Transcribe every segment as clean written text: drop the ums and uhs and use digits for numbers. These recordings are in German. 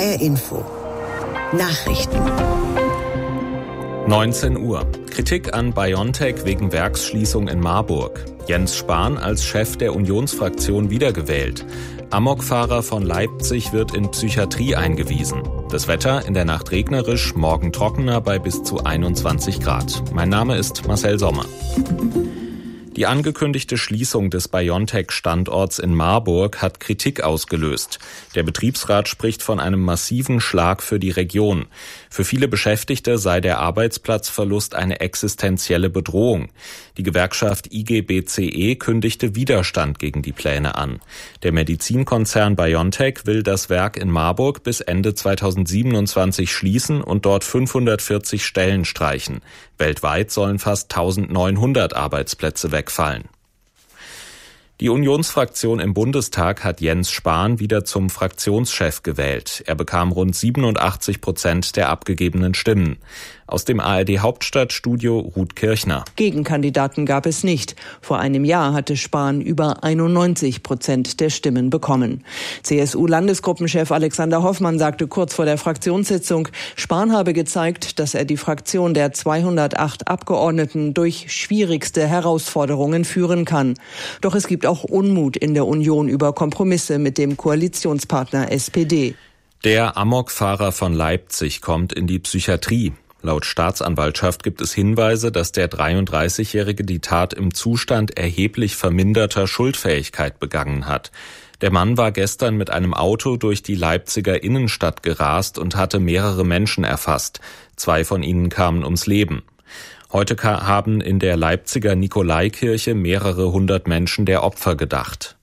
HR Info. Nachrichten. 19 Uhr. Kritik an BioNTech wegen Werksschließung in Marburg. Jens Spahn als Chef der Unionsfraktion wiedergewählt. Amokfahrer von Leipzig wird in Psychiatrie eingewiesen. Das Wetter in der Nacht regnerisch, morgen trockener bei bis zu 21 Grad. Mein Name ist Marcel Sommer. Die angekündigte Schließung des BioNTech-Standorts in Marburg hat Kritik ausgelöst. Der Betriebsrat spricht von einem massiven Schlag für die Region. Für viele Beschäftigte sei der Arbeitsplatzverlust eine existenzielle Bedrohung. Die Gewerkschaft IG BCE kündigte Widerstand gegen die Pläne an. Der Medizinkonzern BioNTech will das Werk in Marburg bis Ende 2027 schließen und dort 540 Stellen streichen. Weltweit sollen fast 1900 Arbeitsplätze wegfallen. Die Unionsfraktion im Bundestag hat Jens Spahn wieder zum Fraktionschef gewählt. Er bekam rund 87% der abgegebenen Stimmen. Aus dem ARD-Hauptstadtstudio Ruth Kirchner. Gegenkandidaten gab es nicht. Vor einem Jahr hatte Spahn über 91% der Stimmen bekommen. CSU-Landesgruppenchef Alexander Hoffmann sagte kurz vor der Fraktionssitzung, Spahn habe gezeigt, dass er die Fraktion der 208 Abgeordneten durch schwierigste Herausforderungen führen kann. Doch es gibt auch Unmut in der Union über Kompromisse mit dem Koalitionspartner SPD. Der Amokfahrer von Leipzig kommt in die Psychiatrie. Laut Staatsanwaltschaft gibt es Hinweise, dass der 33-Jährige die Tat im Zustand erheblich verminderter Schuldfähigkeit begangen hat. Der Mann war gestern mit einem Auto durch die Leipziger Innenstadt gerast und hatte mehrere Menschen erfasst. 2 von ihnen kamen ums Leben. Heute haben in der Leipziger Nikolaikirche mehrere hundert Menschen der Opfer gedacht.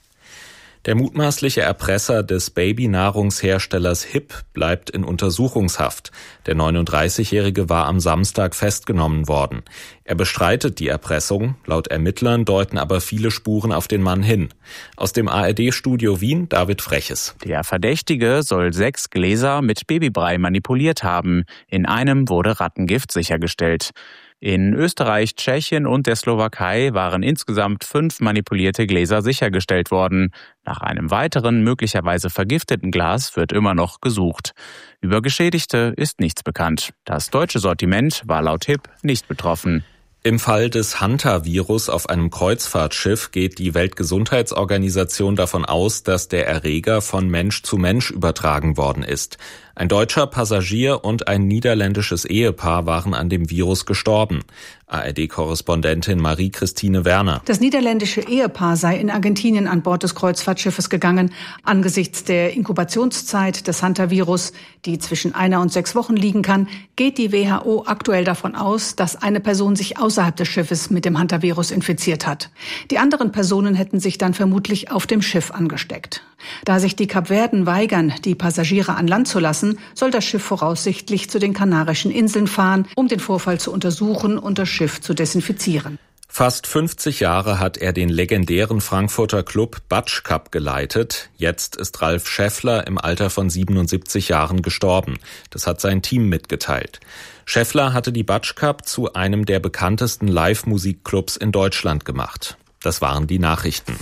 Der mutmaßliche Erpresser des Babynahrungsherstellers HiP bleibt in Untersuchungshaft. Der 39-Jährige war am Samstag festgenommen worden. Er bestreitet die Erpressung. Laut Ermittlern deuten aber viele Spuren auf den Mann hin. Aus dem ARD-Studio Wien, David Freches. Der Verdächtige soll 6 Gläser mit Babybrei manipuliert haben. In einem wurde Rattengift sichergestellt. In Österreich, Tschechien und der Slowakei waren insgesamt 5 manipulierte Gläser sichergestellt worden. Nach einem weiteren, möglicherweise vergifteten Glas wird immer noch gesucht. Über Geschädigte ist nichts bekannt. Das deutsche Sortiment war laut HiP nicht betroffen. Im Fall des Hantavirus auf einem Kreuzfahrtschiff geht die Weltgesundheitsorganisation davon aus, dass der Erreger von Mensch zu Mensch übertragen worden ist. Ein deutscher Passagier und ein niederländisches Ehepaar waren an dem Virus gestorben. ARD-Korrespondentin Marie-Christine Werner. Das niederländische Ehepaar sei in Argentinien an Bord des Kreuzfahrtschiffes gegangen. Angesichts der Inkubationszeit des Hantavirus, die zwischen 1 und 6 Wochen liegen kann, geht die WHO aktuell davon aus, dass eine Person sich außerhalb des Schiffes mit dem Hantavirus infiziert hat. Die anderen Personen hätten sich dann vermutlich auf dem Schiff angesteckt. Da sich die Kapverden weigern, die Passagiere an Land zu lassen, soll das Schiff voraussichtlich zu den Kanarischen Inseln fahren, um den Vorfall zu untersuchen und das Schiff zu desinfizieren. Fast 50 Jahre hat er den legendären Frankfurter Club Batsch Cup geleitet. Jetzt ist Ralf Schäffler im Alter von 77 Jahren gestorben. Das hat sein Team mitgeteilt. Schäffler hatte die Batsch Cup zu einem der bekanntesten Live-Musikclubs in Deutschland gemacht. Das waren die Nachrichten.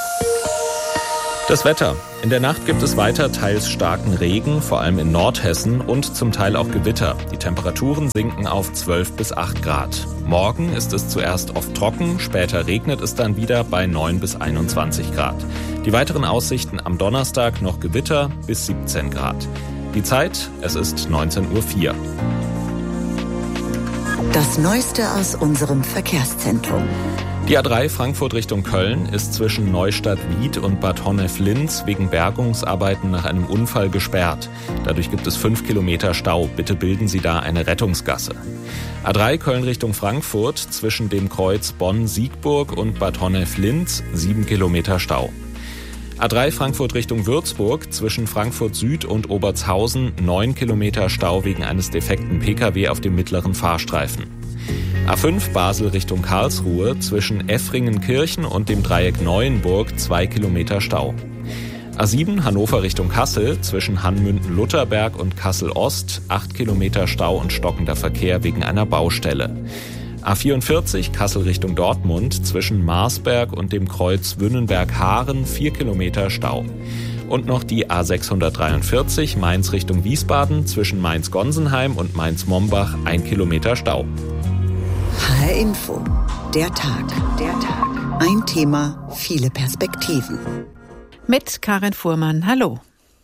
Das Wetter. In der Nacht gibt es weiter teils starken Regen, vor allem in Nordhessen und zum Teil auch Gewitter. Die Temperaturen sinken auf 12 bis 8 Grad. Morgen ist es zuerst oft trocken, später regnet es dann wieder bei 9 bis 21 Grad. Die weiteren Aussichten am Donnerstag noch Gewitter bis 17 Grad. Die Zeit, es ist 19:04 Uhr. Das Neueste aus unserem Verkehrszentrum. Die A3 Frankfurt Richtung Köln ist zwischen Neustadt-Wied und Bad Honnef-Linz wegen Bergungsarbeiten nach einem Unfall gesperrt. Dadurch gibt es 5 Kilometer Stau. Bitte bilden Sie da eine Rettungsgasse. A3 Köln Richtung Frankfurt zwischen dem Kreuz Bonn-Siegburg und Bad Honnef-Linz 7 Kilometer Stau. A3 Frankfurt Richtung Würzburg zwischen Frankfurt Süd und Obertshausen 9 Kilometer Stau wegen eines defekten Pkw auf dem mittleren Fahrstreifen. A5 Basel Richtung Karlsruhe zwischen Effringenkirchen und dem Dreieck Neuenburg 2 Kilometer Stau. A7 Hannover Richtung Kassel zwischen Hanmünden-Lutherberg und Kassel-Ost 8 Kilometer Stau und stockender Verkehr wegen einer Baustelle. A44 Kassel Richtung Dortmund zwischen Marsberg und dem Kreuz Wünnenberg-Haaren 4 Kilometer Stau. Und noch die A643 Mainz Richtung Wiesbaden zwischen Mainz-Gonsenheim und Mainz-Mombach 1 Kilometer Stau. HR Info, der Tag. Ein Thema, viele Perspektiven. Mit Karin Fuhrmann, hallo.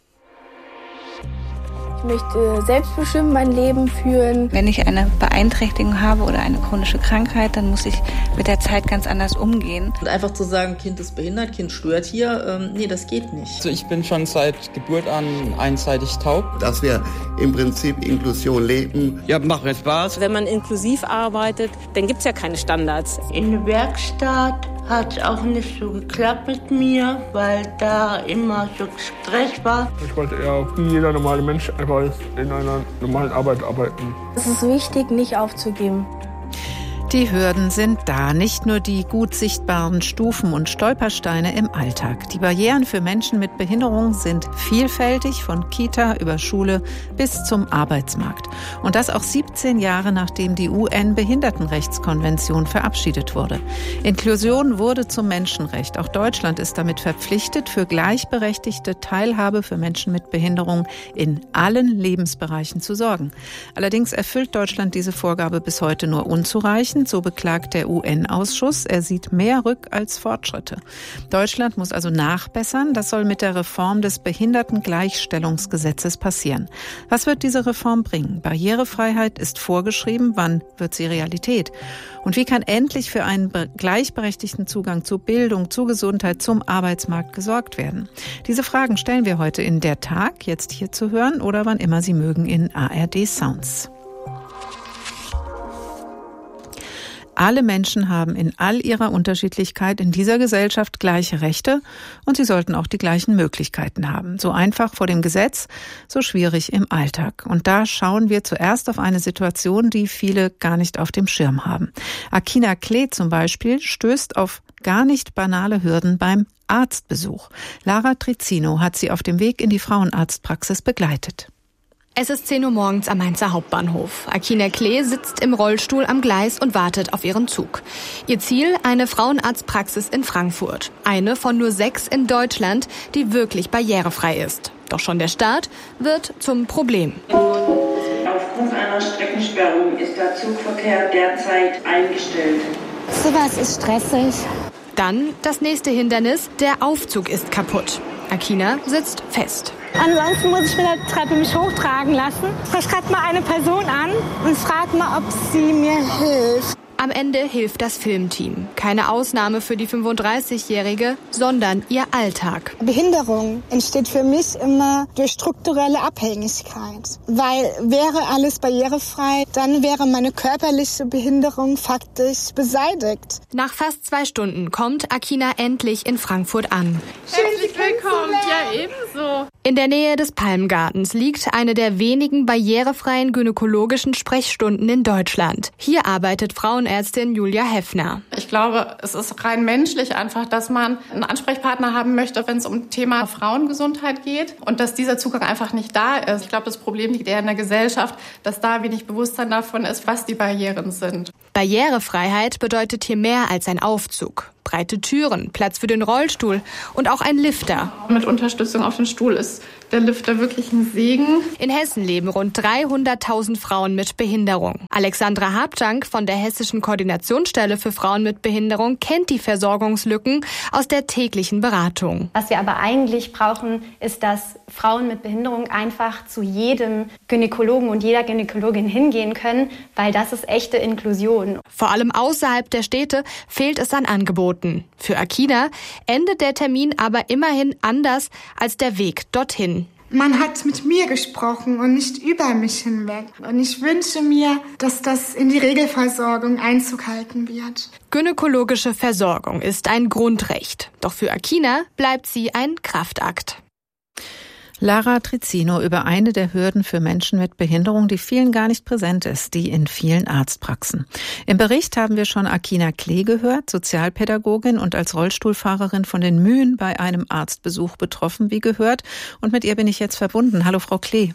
Ich möchte selbstbestimmt mein Leben führen. Wenn ich eine Beeinträchtigung habe oder eine chronische Krankheit, dann muss ich mit der Zeit ganz anders umgehen. Und einfach zu sagen, Kind ist behindert, Kind stört hier, nee, das geht nicht. Also ich bin schon seit Geburt an einseitig taub. Dass wir im Prinzip Inklusion leben. Ja, macht mir Spaß. Wenn man inklusiv arbeitet, dann gibt's ja keine Standards. In der Werkstatt hat auch nicht so geklappt mit mir, weil da immer so Stress war. Ich wollte eher wie jeder normale Mensch einfach in einer normalen Arbeit arbeiten. Es ist wichtig, nicht aufzugeben. Die Hürden sind da, nicht nur die gut sichtbaren Stufen und Stolpersteine im Alltag. Die Barrieren für Menschen mit Behinderung sind vielfältig, von Kita über Schule bis zum Arbeitsmarkt. Und das auch 17 Jahre nachdem die UN-Behindertenrechtskonvention verabschiedet wurde. Inklusion wurde zum Menschenrecht. Auch Deutschland ist damit verpflichtet, für gleichberechtigte Teilhabe für Menschen mit Behinderung in allen Lebensbereichen zu sorgen. Allerdings erfüllt Deutschland diese Vorgabe bis heute nur unzureichend. So beklagt der UN-Ausschuss. Er sieht mehr Rück- als Fortschritte. Deutschland muss also nachbessern. Das soll mit der Reform des Behindertengleichstellungsgesetzes passieren. Was wird diese Reform bringen? Barrierefreiheit ist vorgeschrieben. Wann wird sie Realität? Und wie kann endlich für einen gleichberechtigten Zugang zu Bildung, zu Gesundheit, zum Arbeitsmarkt gesorgt werden? Diese Fragen stellen wir heute in der Tag, jetzt hier zu hören oder wann immer Sie mögen in ARD Sounds. Alle Menschen haben in all ihrer Unterschiedlichkeit in dieser Gesellschaft gleiche Rechte und sie sollten auch die gleichen Möglichkeiten haben. So einfach vor dem Gesetz, so schwierig im Alltag. Und da schauen wir zuerst auf eine Situation, die viele gar nicht auf dem Schirm haben. Akina Klee zum Beispiel stößt auf gar nicht banale Hürden beim Arztbesuch. Lara Trizzino hat sie auf dem Weg in die Frauenarztpraxis begleitet. Es ist 10 Uhr morgens am Mainzer Hauptbahnhof. Akina Klee sitzt im Rollstuhl am Gleis und wartet auf ihren Zug. Ihr Ziel, eine Frauenarztpraxis in Frankfurt. Eine von nur 6 in Deutschland, die wirklich barrierefrei ist. Doch schon der Start wird zum Problem. Aufgrund einer Streckensperrung ist der Zugverkehr derzeit eingestellt. Sowas ist stressig. Dann das nächste Hindernis, der Aufzug ist kaputt. Akina sitzt fest. Ansonsten muss ich mit der Treppe mich hochtragen lassen. Ich schreibe mal eine Person an und frage mal, ob sie mir hilft. Am Ende hilft das Filmteam. Keine Ausnahme für die 35-Jährige, sondern ihr Alltag. Behinderung entsteht für mich immer durch strukturelle Abhängigkeit. Weil wäre alles barrierefrei, dann wäre meine körperliche Behinderung faktisch beseitigt. Nach fast 2 Stunden kommt Akina endlich in Frankfurt an. Herzlich willkommen, ja ebenso. In der Nähe des Palmgartens liegt eine der wenigen barrierefreien gynäkologischen Sprechstunden in Deutschland. Hier arbeitet Frauenärztin Julia Heffner. Ich glaube, es ist rein menschlich einfach, dass man einen Ansprechpartner haben möchte, wenn es um Thema Frauengesundheit geht und dass dieser Zugang einfach nicht da ist. Ich glaube, das Problem liegt eher in der Gesellschaft, dass da wenig Bewusstsein davon ist, was die Barrieren sind. Barrierefreiheit bedeutet hier mehr als ein Aufzug. Breite Türen, Platz für den Rollstuhl und auch ein Lifter. Mit Unterstützung auf dem Stuhl ist der Lifter wirklich ein Segen. In Hessen leben rund 300.000 Frauen mit Behinderung. Alexandra Habtank von der Hessischen Koordinationsstelle für Frauen mit Behinderung kennt die Versorgungslücken aus der täglichen Beratung. Was wir aber eigentlich brauchen, ist, dass Frauen mit Behinderung einfach zu jedem Gynäkologen und jeder Gynäkologin hingehen können, weil das ist echte Inklusion. Vor allem außerhalb der Städte fehlt es an Angeboten. Für Akina endet der Termin aber immerhin anders als der Weg dorthin. Man hat mit mir gesprochen und nicht über mich hinweg. Und ich wünsche mir, dass das in die Regelversorgung Einzug halten wird. Gynäkologische Versorgung ist ein Grundrecht. Doch für Akina bleibt sie ein Kraftakt. Lara Trizzino über eine der Hürden für Menschen mit Behinderung, die vielen gar nicht präsent ist, die in vielen Arztpraxen. Im Bericht haben wir schon Akina Klee gehört, Sozialpädagogin und als Rollstuhlfahrerin von den Mühen bei einem Arztbesuch betroffen, wie gehört. Und mit ihr bin ich jetzt verbunden. Hallo, Frau Klee.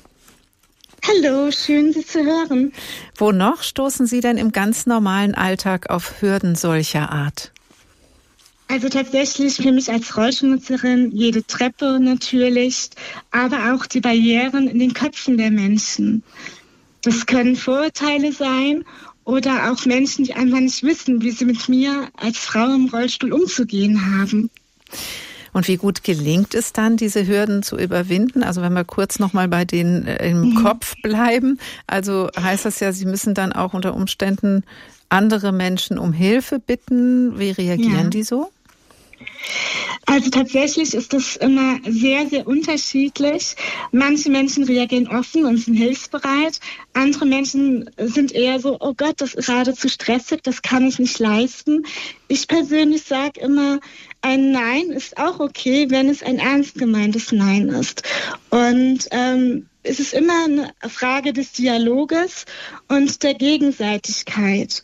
Hallo, schön, Sie zu hören. Wo noch stoßen Sie denn im ganz normalen Alltag auf Hürden solcher Art? Also tatsächlich für mich als Rollstuhlnutzerin jede Treppe natürlich, aber auch die Barrieren in den Köpfen der Menschen. Das können Vorurteile sein oder auch Menschen, die einfach nicht wissen, wie sie mit mir als Frau im Rollstuhl umzugehen haben. Und wie gut gelingt es dann, diese Hürden zu überwinden? Also wenn wir kurz nochmal bei denen im Kopf bleiben. Also heißt das ja, Sie müssen dann auch unter Umständen andere Menschen um Hilfe bitten. Wie reagieren die so? Also tatsächlich ist das immer sehr, sehr unterschiedlich. Manche Menschen reagieren offen und sind hilfsbereit. Andere Menschen sind eher so, oh Gott, das ist gerade zu stressig, das kann ich nicht leisten. Ich persönlich sage immer, ein Nein ist auch okay, wenn es ein ernst gemeintes Nein ist. Und es ist immer eine Frage des Dialoges und der Gegenseitigkeit.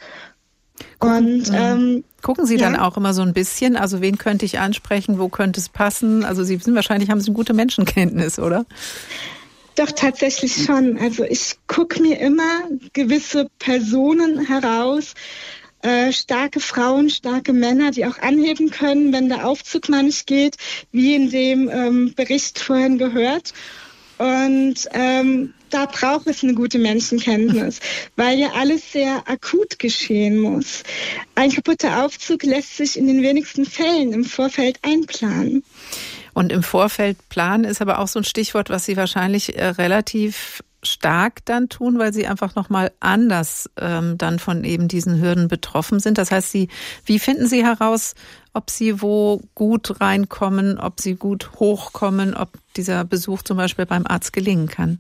Gucken Sie dann auch immer so ein bisschen, also wen könnte ich ansprechen, wo könnte es passen? Also Sie sind wahrscheinlich, haben Sie eine gute Menschenkenntnis, oder? Doch, tatsächlich schon. Also ich gucke mir immer gewisse Personen heraus, starke Frauen, starke Männer, die auch anheben können, wenn der Aufzug mal nicht geht, wie in dem Bericht vorhin gehört. Und da braucht es eine gute Menschenkenntnis, weil ja alles sehr akut geschehen muss. Ein kaputter Aufzug lässt sich in den wenigsten Fällen im Vorfeld einplanen. Und im Vorfeld planen ist aber auch so ein Stichwort, was Sie wahrscheinlich relativ stark dann tun, weil Sie einfach nochmal anders dann von eben diesen Hürden betroffen sind. Das heißt, wie finden Sie heraus, ob Sie wo gut reinkommen, ob Sie gut hochkommen, ob dieser Besuch zum Beispiel beim Arzt gelingen kann?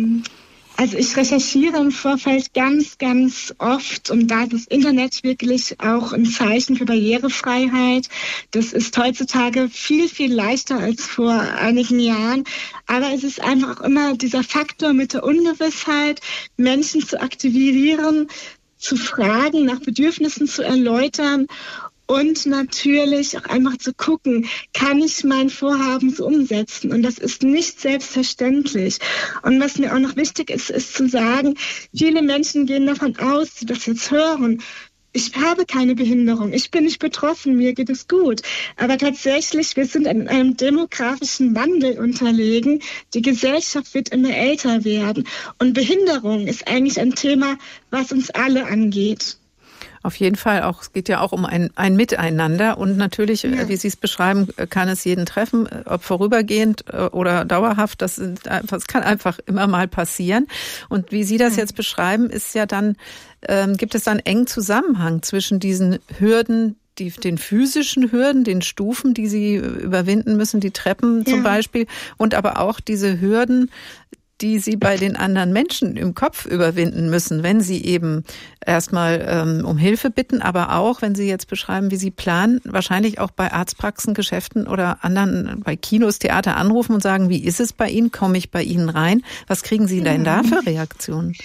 Also ich recherchiere im Vorfeld ganz, ganz oft und da ist das Internet wirklich auch ein Zeichen für Barrierefreiheit. Das ist heutzutage viel, viel leichter als vor einigen Jahren. Aber es ist einfach auch immer dieser Faktor mit der Ungewissheit, Menschen zu aktivieren, zu fragen, nach Bedürfnissen zu erläutern. Und natürlich auch einfach zu gucken, kann ich mein Vorhaben so umsetzen? Und das ist nicht selbstverständlich. Und was mir auch noch wichtig ist, ist zu sagen, viele Menschen gehen davon aus, die das jetzt hören, ich habe keine Behinderung, ich bin nicht betroffen, mir geht es gut. Aber tatsächlich, wir sind in einem demografischen Wandel unterlegen. Die Gesellschaft wird immer älter werden. Und Behinderung ist eigentlich ein Thema, was uns alle angeht. Auf jeden Fall auch, es geht ja auch um ein Miteinander und natürlich, wie Sie es beschreiben, kann es jeden treffen, ob vorübergehend oder dauerhaft, das kann einfach immer mal passieren. Und wie Sie das jetzt beschreiben, ist ja dann, gibt es dann engen Zusammenhang zwischen diesen Hürden, den physischen Hürden, den Stufen, die Sie überwinden müssen, die Treppen zum Beispiel, und aber auch diese Hürden, die Sie bei den anderen Menschen im Kopf überwinden müssen, wenn Sie eben erstmal um Hilfe bitten, aber auch, wenn Sie jetzt beschreiben, wie Sie planen, wahrscheinlich auch bei Arztpraxen, Geschäften oder anderen, bei Kinos, Theater anrufen und sagen, wie ist es bei Ihnen, komme ich bei Ihnen rein? Was kriegen Sie denn da für Reaktionen?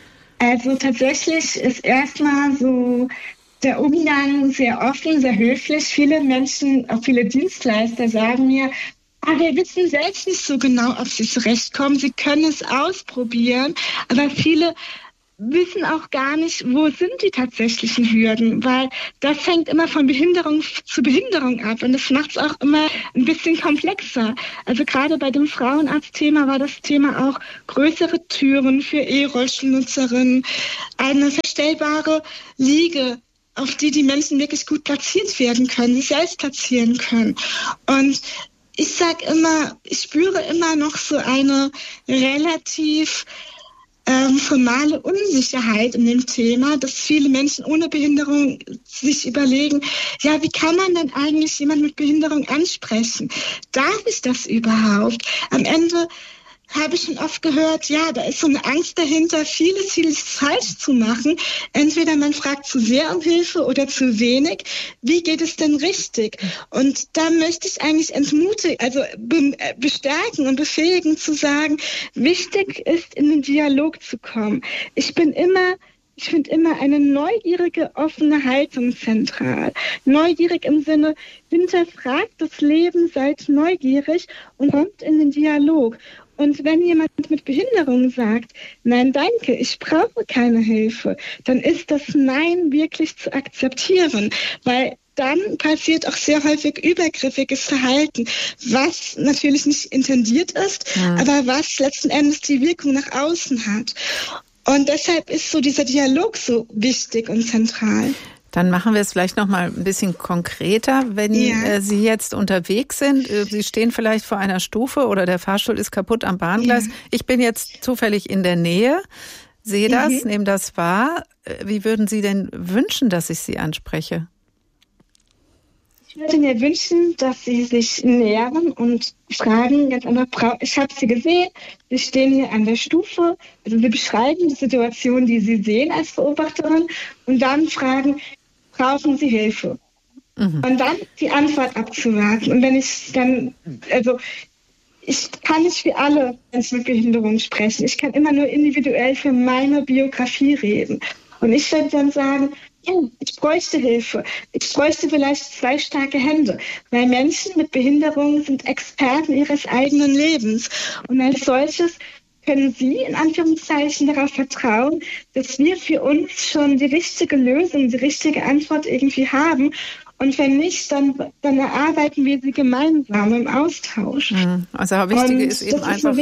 Also tatsächlich ist erstmal so der Umgang sehr offen, sehr höflich. Viele Menschen, auch viele Dienstleister sagen mir, wir wissen selbst nicht so genau, ob sie zurechtkommen. Sie können es ausprobieren, aber viele wissen auch gar nicht, wo sind die tatsächlichen Hürden, weil das hängt immer von Behinderung zu Behinderung ab und das macht es auch immer ein bisschen komplexer. Also gerade bei dem Frauenarztthema war das Thema auch größere Türen für Rollstuhlnutzerinnen, eine verstellbare Liege, auf die Menschen wirklich gut platziert werden können, sich selbst platzieren können. Und ich sag immer, ich spüre immer noch so eine relativ formale Unsicherheit in dem Thema, dass viele Menschen ohne Behinderung sich überlegen, ja, wie kann man denn eigentlich jemanden mit Behinderung ansprechen? Darf ich das überhaupt? Am Ende habe ich schon oft gehört, ja, da ist so eine Angst dahinter, vieles falsch zu machen. Entweder man fragt zu sehr um Hilfe oder zu wenig. Wie geht es denn richtig? Und da möchte ich eigentlich bestärken und befähigen zu sagen, wichtig ist, in den Dialog zu kommen. Ich finde immer eine neugierige, offene Haltung zentral. Neugierig im Sinne, hinterfragt das Leben, seid neugierig und kommt in den Dialog. Und wenn jemand mit Behinderung sagt, nein, danke, ich brauche keine Hilfe, dann ist das Nein wirklich zu akzeptieren, weil dann passiert auch sehr häufig übergriffiges Verhalten, was natürlich nicht intendiert ist, aber was letzten Endes die Wirkung nach außen hat. Und deshalb ist so dieser Dialog so wichtig und zentral. Dann machen wir es vielleicht noch mal ein bisschen konkreter, wenn Sie jetzt unterwegs sind. Sie stehen vielleicht vor einer Stufe oder der Fahrstuhl ist kaputt am Bahngleis. Ja. Ich bin jetzt zufällig in der Nähe, sehe das, nehme das wahr. Wie würden Sie denn wünschen, dass ich Sie anspreche? Ich würde mir wünschen, dass Sie sich nähern und fragen, jetzt aber, ich habe Sie gesehen, Sie stehen hier an der Stufe, also Sie beschreiben die Situation, die Sie sehen als Beobachterin und dann fragen, brauchen Sie Hilfe? Und dann die Antwort abzuwarten. Und wenn ich dann, also ich kann nicht für alle Menschen mit Behinderung sprechen. Ich kann immer nur individuell für meine Biografie reden. Und ich würde dann sagen, ja, ich bräuchte Hilfe. Ich bräuchte vielleicht 2 starke Hände. Weil Menschen mit Behinderung sind Experten ihres eigenen Lebens. Und als solches können Sie in Anführungszeichen darauf vertrauen, dass wir für uns schon die richtige Lösung, die richtige Antwort irgendwie haben. Und wenn nicht, dann erarbeiten wir sie gemeinsam im Austausch. Also das Wichtige ist eben einfach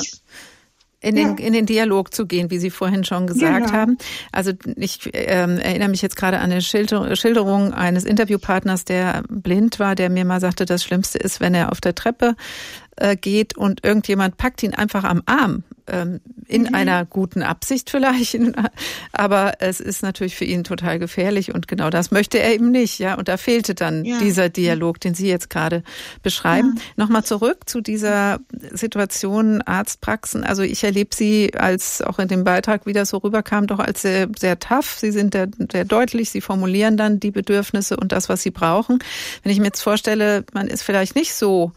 in den Dialog zu gehen, wie Sie vorhin schon gesagt haben. Also ich erinnere mich jetzt gerade an eine Schilderung eines Interviewpartners, der blind war, der mir mal sagte, das Schlimmste ist, wenn er auf der Treppe geht und irgendjemand packt ihn einfach am Arm, in einer guten Absicht vielleicht, aber es ist natürlich für ihn total gefährlich und genau das möchte er eben nicht, ja, und da fehlte dann dieser Dialog, den Sie jetzt gerade beschreiben. Nochmal zurück zu dieser Situation Arztpraxen, also ich erlebe Sie als, auch in dem Beitrag, wie das so rüberkam, doch als sehr, sehr tough. Sie sind sehr deutlich, Sie formulieren dann die Bedürfnisse und das, was Sie brauchen. Wenn ich mir jetzt vorstelle, man ist vielleicht nicht so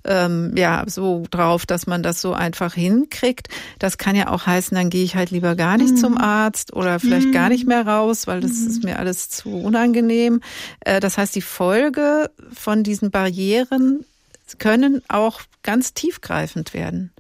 so drauf, dass man das so einfach hinkriegt. Das kann ja auch heißen, dann gehe ich halt lieber gar nicht zum Arzt oder vielleicht gar nicht mehr raus, weil das ist mir alles zu unangenehm. Das heißt, die Folge von diesen Barrieren können auch ganz tiefgreifend werden.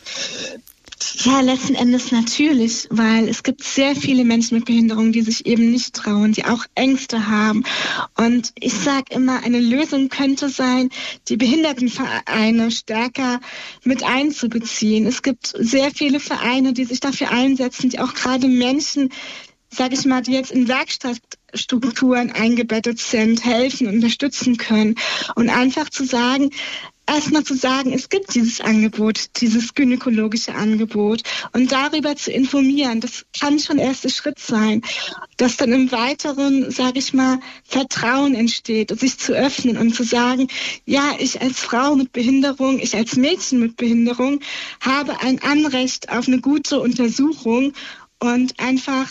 Ja, letzten Endes natürlich, weil es gibt sehr viele Menschen mit Behinderung, die sich eben nicht trauen, die auch Ängste haben. Und ich sage immer, eine Lösung könnte sein, die Behindertenvereine stärker mit einzubeziehen. Es gibt sehr viele Vereine, die sich dafür einsetzen, die auch gerade Menschen, sage ich mal, die jetzt in Werkstattstrukturen eingebettet sind, helfen, unterstützen können. Und einfach zu sagen, erstmal zu sagen, es gibt dieses Angebot, dieses gynäkologische Angebot und darüber zu informieren, das kann schon der erste Schritt sein, dass dann im Weiteren, sage ich mal, Vertrauen entsteht, sich zu öffnen und zu sagen, ja, ich als Frau mit Behinderung, ich als Mädchen mit Behinderung habe ein Anrecht auf eine gute Untersuchung und einfach,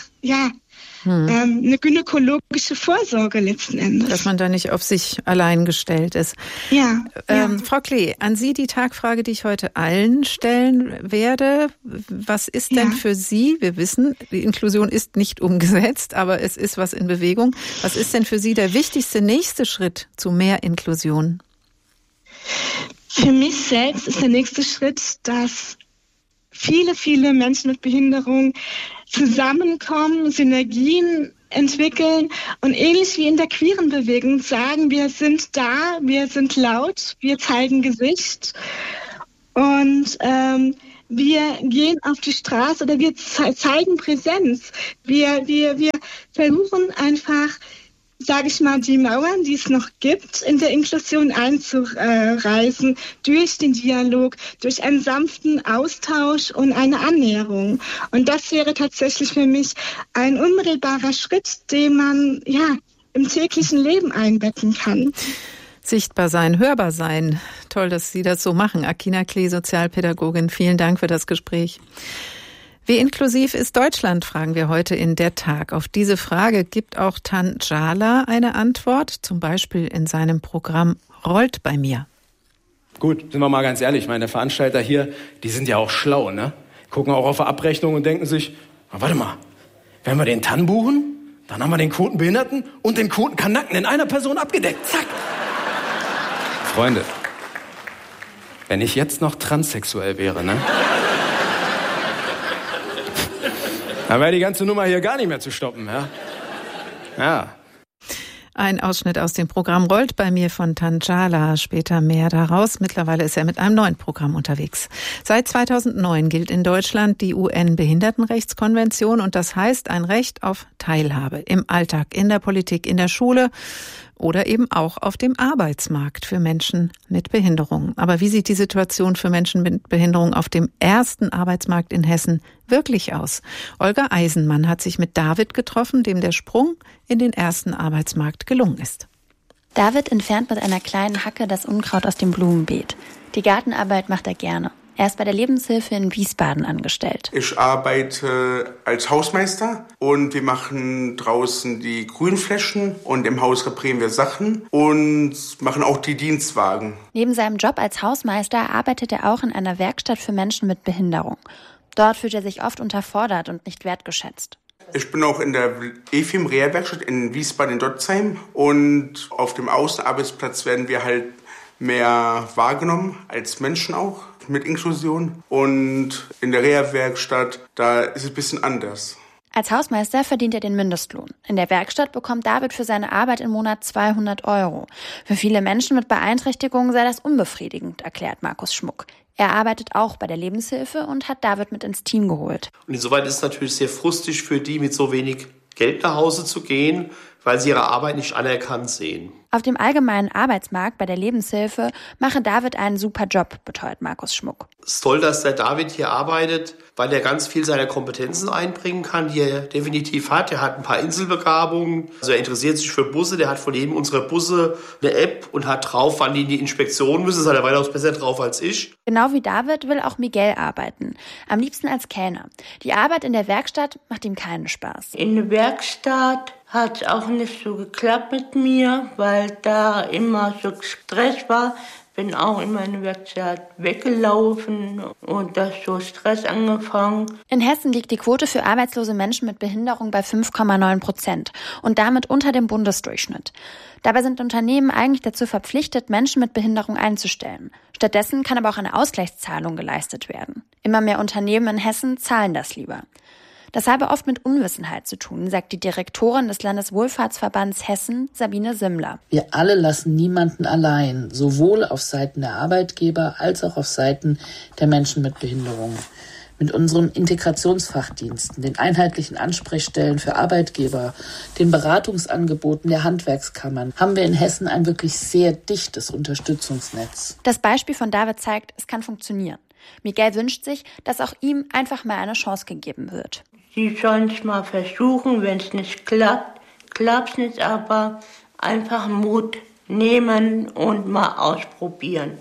eine gynäkologische Vorsorge letzten Endes. Dass man da nicht auf sich allein gestellt ist. Ja. Frau Klee, an Sie die Tagfrage, die ich heute allen stellen werde. Was ist denn für Sie, wir wissen, die Inklusion ist nicht umgesetzt, aber es ist was in Bewegung. Was ist denn für Sie der wichtigste nächste Schritt zu mehr Inklusion? Für mich selbst ist der nächste Schritt, dass viele, viele Menschen mit Behinderung zusammenkommen, Synergien entwickeln und ähnlich wie in der queeren Bewegung sagen, wir sind da, wir sind laut, wir zeigen Gesicht und wir gehen auf die Straße oder wir zeigen Präsenz. Wir versuchen einfach, sage ich mal, die Mauern, die es noch gibt, in der Inklusion einzureißen, durch den Dialog, durch einen sanften Austausch und eine Annäherung. Und das wäre tatsächlich für mich ein unmittelbarer Schritt, den man im täglichen Leben einbetten kann. Sichtbar sein, hörbar sein. Toll, dass Sie das so machen. Akina Klee, Sozialpädagogin, vielen Dank für das Gespräch. Wie inklusiv ist Deutschland, fragen wir heute in der Tag. Auf diese Frage gibt auch Tan Jala eine Antwort, zum Beispiel in seinem Programm Rollt bei mir. Gut, sind wir mal ganz ehrlich, meine Veranstalter hier, die sind ja auch schlau, ne? Gucken auch auf die Abrechnung und denken sich, warte mal, wenn wir den Tan buchen, dann haben wir den Quotenbehinderten und den Quotenkanacken in einer Person abgedeckt. Zack! Freunde, wenn ich jetzt noch transsexuell wäre, ne? Dann wäre die ganze Nummer hier gar nicht mehr zu stoppen, ja. Ein Ausschnitt aus dem Programm rollt bei mir von Tanchala. Später mehr daraus. Mittlerweile ist er mit einem neuen Programm unterwegs. Seit 2009 gilt in Deutschland die UN-Behindertenrechtskonvention und das heißt ein Recht auf Teilhabe im Alltag, in der Politik, in der Schule oder eben auch auf dem Arbeitsmarkt für Menschen mit Behinderung. Aber wie sieht die Situation für Menschen mit Behinderung auf dem ersten Arbeitsmarkt in Hessen wirklich aus? Olga Eisenmann hat sich mit David getroffen, dem der Sprung in den ersten Arbeitsmarkt gelungen ist. David entfernt mit einer kleinen Hacke das Unkraut aus dem Blumenbeet. Die Gartenarbeit macht er gerne. Er ist bei der Lebenshilfe in Wiesbaden angestellt. Ich arbeite als Hausmeister und wir machen draußen die Grünflächen und im Haus reparieren wir Sachen und machen auch die Dienstwagen. Neben seinem Job als Hausmeister arbeitet er auch in einer Werkstatt für Menschen mit Behinderung. Dort fühlt er sich oft unterfordert und nicht wertgeschätzt. Ich bin auch in der EFIM-Reha-Werkstatt in Wiesbaden in Dotzheim und auf dem Außenarbeitsplatz werden wir halt mehr wahrgenommen als Menschen auch mit Inklusion und in der Reha-Werkstatt, da ist es ein bisschen anders. Als Hausmeister verdient er den Mindestlohn. In der Werkstatt bekommt David für seine Arbeit im Monat 200 €. Für viele Menschen mit Beeinträchtigungen sei das unbefriedigend, erklärt Markus Schmuck. Er arbeitet auch bei der Lebenshilfe und hat David mit ins Team geholt. Und insoweit ist es natürlich sehr frustig für die, mit so wenig Geld nach Hause zu gehen, weil sie ihre Arbeit nicht anerkannt sehen. Auf dem allgemeinen Arbeitsmarkt bei der Lebenshilfe mache David einen super Job, beteuert Markus Schmuck. Es ist toll, dass der David hier arbeitet, weil er ganz viel seiner Kompetenzen einbringen kann, die er definitiv hat. Er hat ein paar Inselbegabungen, also er interessiert sich für Busse, der hat von jedem unserer Busse eine App und hat drauf, wann die in die Inspektion müssen. Das hat er weitaus besser drauf als ich. Genau wie David will auch Miguel arbeiten, am liebsten als Kellner. Die Arbeit in der Werkstatt macht ihm keinen Spaß. In der Werkstatt hat es auch nicht so geklappt mit mir, weil da immer so Stress war. Bin auch immer in der Werkstatt weggelaufen und da ist so Stress angefangen. In Hessen liegt die Quote für arbeitslose Menschen mit Behinderung bei 5,9% und damit unter dem Bundesdurchschnitt. Dabei sind Unternehmen eigentlich dazu verpflichtet, Menschen mit Behinderung einzustellen. Stattdessen kann aber auch eine Ausgleichszahlung geleistet werden. Immer mehr Unternehmen in Hessen zahlen das lieber. Das habe oft mit Unwissenheit zu tun, sagt die Direktorin des Landeswohlfahrtsverbands Hessen, Sabine Simmler. Wir alle lassen niemanden allein, sowohl auf Seiten der Arbeitgeber als auch auf Seiten der Menschen mit Behinderung. Mit unseren Integrationsfachdiensten, den einheitlichen Ansprechstellen für Arbeitgeber, den Beratungsangeboten der Handwerkskammern haben wir in Hessen ein wirklich sehr dichtes Unterstützungsnetz. Das Beispiel von David zeigt, es kann funktionieren. Miguel wünscht sich, dass auch ihm einfach mal eine Chance gegeben wird. Sie sollen es mal versuchen, wenn es nicht klappt, klappt es nicht, aber einfach Mut nehmen und mal ausprobieren.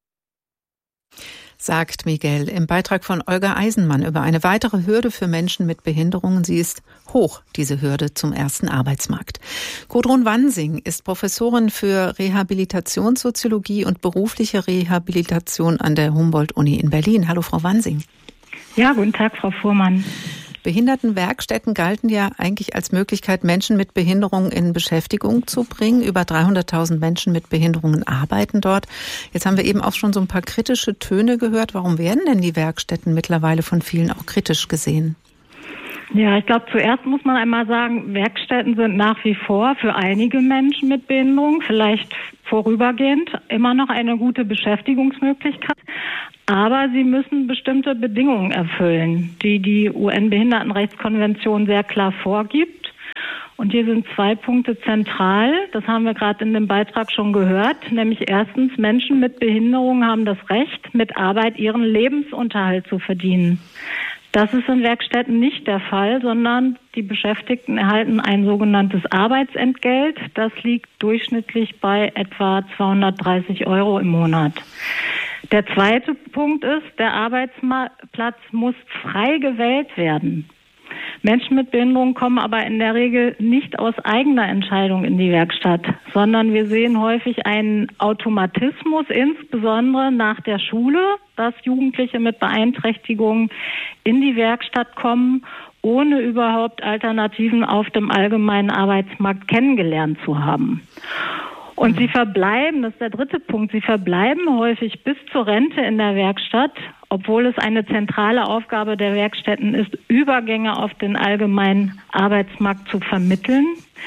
Sagt Miguel im Beitrag von Olga Eisenmann über eine weitere Hürde für Menschen mit Behinderungen. Sie ist hoch, diese Hürde zum ersten Arbeitsmarkt. Gudrun Wansing ist Professorin für Rehabilitationssoziologie und berufliche Rehabilitation an der Humboldt-Uni in Berlin. Hallo, Frau Wansing. Ja, guten Tag, Frau Fuhrmann. Behindertenwerkstätten galten ja eigentlich als Möglichkeit, Menschen mit Behinderungen in Beschäftigung zu bringen. Über 300.000 Menschen mit Behinderungen arbeiten dort. Jetzt haben wir eben auch schon so ein paar kritische Töne gehört. Warum werden denn die Werkstätten mittlerweile von vielen auch kritisch gesehen? Ja, ich glaube, zuerst muss man einmal sagen, Werkstätten sind nach wie vor für einige Menschen mit Behinderung, vielleicht vorübergehend, immer noch eine gute Beschäftigungsmöglichkeit. Aber sie müssen bestimmte Bedingungen erfüllen, die die UN-Behindertenrechtskonvention sehr klar vorgibt. Und hier sind 2 Punkte zentral. Das haben wir gerade in dem Beitrag schon gehört. Nämlich erstens, Menschen mit Behinderung haben das Recht, mit Arbeit ihren Lebensunterhalt zu verdienen. Das ist in Werkstätten nicht der Fall, sondern die Beschäftigten erhalten ein sogenanntes Arbeitsentgelt. Das liegt durchschnittlich bei etwa 230 € im Monat. Der zweite Punkt ist, der Arbeitsplatz muss frei gewählt werden. Menschen mit Behinderung kommen aber in der Regel nicht aus eigener Entscheidung in die Werkstatt, sondern wir sehen häufig einen Automatismus, insbesondere nach der Schule, dass Jugendliche mit Beeinträchtigungen in die Werkstatt kommen, ohne überhaupt Alternativen auf dem allgemeinen Arbeitsmarkt kennengelernt zu haben. Und sie verbleiben, das ist der dritte Punkt, sie verbleiben häufig bis zur Rente in der Werkstatt, obwohl es eine zentrale Aufgabe der Werkstätten ist, Übergänge auf den allgemeinen Arbeitsmarkt zu vermitteln.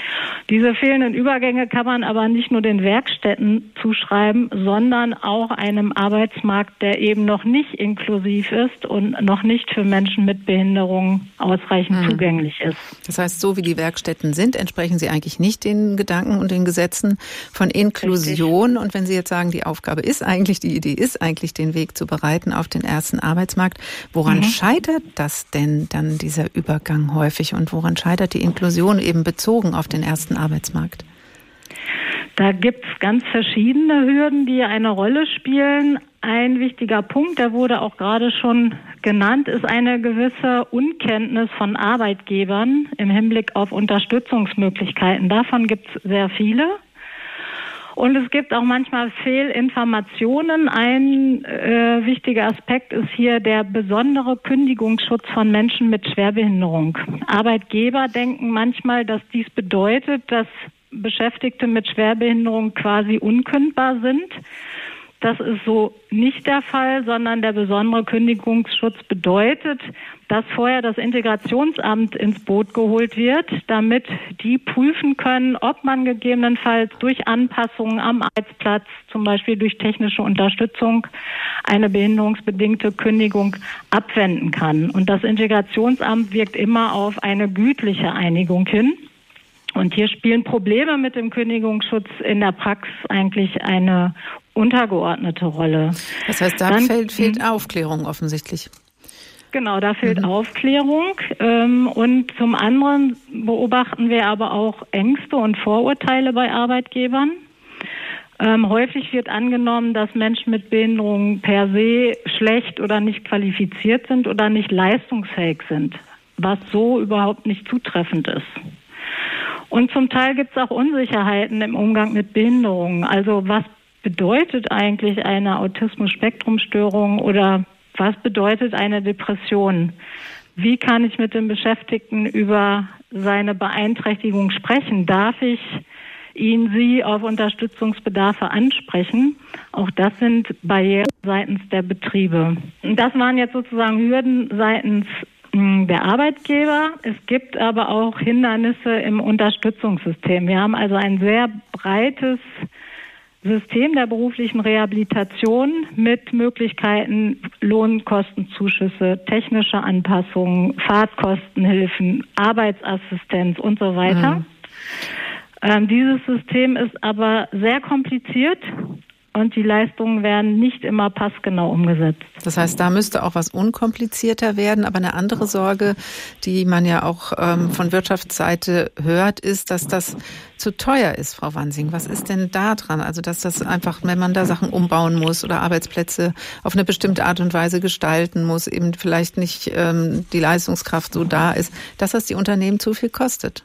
Diese fehlenden Übergänge kann man aber nicht nur den Werkstätten zuschreiben, sondern auch einem Arbeitsmarkt, der eben noch nicht inklusiv ist und noch nicht für Menschen mit Behinderung ausreichend zugänglich ist. Das heißt, so wie die Werkstätten sind, entsprechen sie eigentlich nicht den Gedanken und den Gesetzen von Inklusion. Richtig. Und wenn Sie jetzt sagen, die Aufgabe ist eigentlich, die Idee ist eigentlich, den Weg zu bereiten auf den ersten Arbeitsmarkt, woran scheitert das denn dann, dieser Übergang häufig? Und woran scheitert die Inklusion eben bezogen auf den ersten Arbeitsmarkt? Da gibt es ganz verschiedene Hürden, die eine Rolle spielen. Ein wichtiger Punkt, der wurde auch gerade schon genannt, ist eine gewisse Unkenntnis von Arbeitgebern im Hinblick auf Unterstützungsmöglichkeiten. Davon gibt es sehr viele. Und es gibt auch manchmal Fehlinformationen. Ein wichtiger Aspekt ist hier der besondere Kündigungsschutz von Menschen mit Schwerbehinderung. Arbeitgeber denken manchmal, dass dies bedeutet, dass Beschäftigte mit Schwerbehinderung quasi unkündbar sind. Das ist so nicht der Fall, sondern der besondere Kündigungsschutz bedeutet, dass vorher das Integrationsamt ins Boot geholt wird, damit die prüfen können, ob man gegebenenfalls durch Anpassungen am Arbeitsplatz, zum Beispiel durch technische Unterstützung, eine behinderungsbedingte Kündigung abwenden kann. Und das Integrationsamt wirkt immer auf eine gütliche Einigung hin. Und hier spielen Probleme mit dem Kündigungsschutz in der Praxis eigentlich eine untergeordnete Rolle. Das heißt, da fehlt Aufklärung offensichtlich. Genau, da fehlt Aufklärung. Und zum anderen beobachten wir aber auch Ängste und Vorurteile bei Arbeitgebern. Häufig wird angenommen, dass Menschen mit Behinderungen per se schlecht oder nicht qualifiziert sind oder nicht leistungsfähig sind, was so überhaupt nicht zutreffend ist. Und zum Teil gibt es auch Unsicherheiten im Umgang mit Behinderungen. Also was bedeutet eigentlich eine Autismus-Spektrum-Störung oder was bedeutet eine Depression? Wie kann ich mit dem Beschäftigten über seine Beeinträchtigung sprechen? Darf ich sie auf Unterstützungsbedarfe ansprechen? Auch das sind Barrieren seitens der Betriebe. Und das waren jetzt sozusagen Hürden seitens der Arbeitgeber. Es gibt aber auch Hindernisse im Unterstützungssystem. Wir haben also ein sehr breites System der beruflichen Rehabilitation mit Möglichkeiten Lohnkostenzuschüsse, technische Anpassungen, Fahrtkostenhilfen, Arbeitsassistenz und so weiter. Dieses System ist aber sehr kompliziert und die Leistungen werden nicht immer passgenau umgesetzt. Das heißt, da müsste auch was unkomplizierter werden. Aber eine andere Sorge, die man ja auch von Wirtschaftsseite hört, ist, dass das zu teuer ist, Frau Wansing. Was ist denn da dran? Also, dass das einfach, wenn man da Sachen umbauen muss oder Arbeitsplätze auf eine bestimmte Art und Weise gestalten muss, eben vielleicht nicht die Leistungskraft so da ist, dass das die Unternehmen zu viel kostet.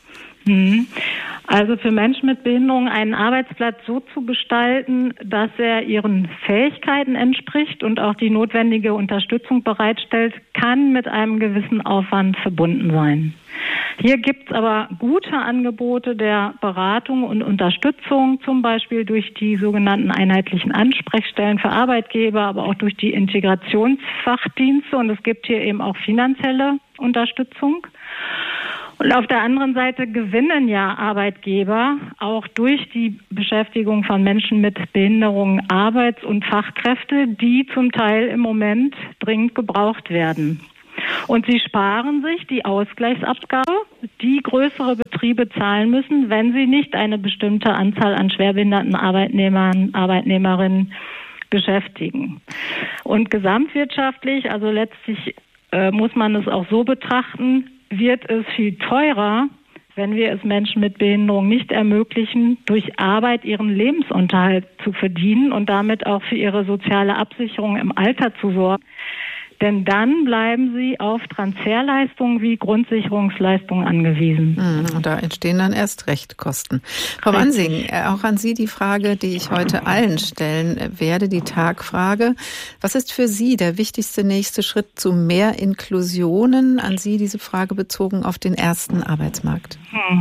Also für Menschen mit Behinderung einen Arbeitsplatz so zu gestalten, dass er ihren Fähigkeiten entspricht und auch die notwendige Unterstützung bereitstellt, kann mit einem gewissen Aufwand verbunden sein. Hier gibt es aber gute Angebote der Beratung und Unterstützung, zum Beispiel durch die sogenannten einheitlichen Ansprechstellen für Arbeitgeber, aber auch durch die Integrationsfachdienste, und es gibt hier eben auch finanzielle Unterstützung. Und auf der anderen Seite gewinnen ja Arbeitgeber auch durch die Beschäftigung von Menschen mit Behinderungen Arbeits- und Fachkräfte, die zum Teil im Moment dringend gebraucht werden. Und sie sparen sich die Ausgleichsabgabe, die größere Betriebe zahlen müssen, wenn sie nicht eine bestimmte Anzahl an schwerbehinderten Arbeitnehmern, Arbeitnehmerinnen beschäftigen. Und gesamtwirtschaftlich, also letztlich muss man es auch so betrachten, wird es viel teurer, wenn wir es Menschen mit Behinderung nicht ermöglichen, durch Arbeit ihren Lebensunterhalt zu verdienen und damit auch für ihre soziale Absicherung im Alter zu sorgen. Denn dann bleiben sie auf Transferleistungen wie Grundsicherungsleistungen angewiesen. Und da entstehen dann erst recht Kosten. Frau Wansing, auch an Sie die Frage, die ich heute allen stellen werde, die Tagfrage. Was ist für Sie der wichtigste nächste Schritt zu mehr Inklusionen? An Sie diese Frage bezogen auf den ersten Arbeitsmarkt.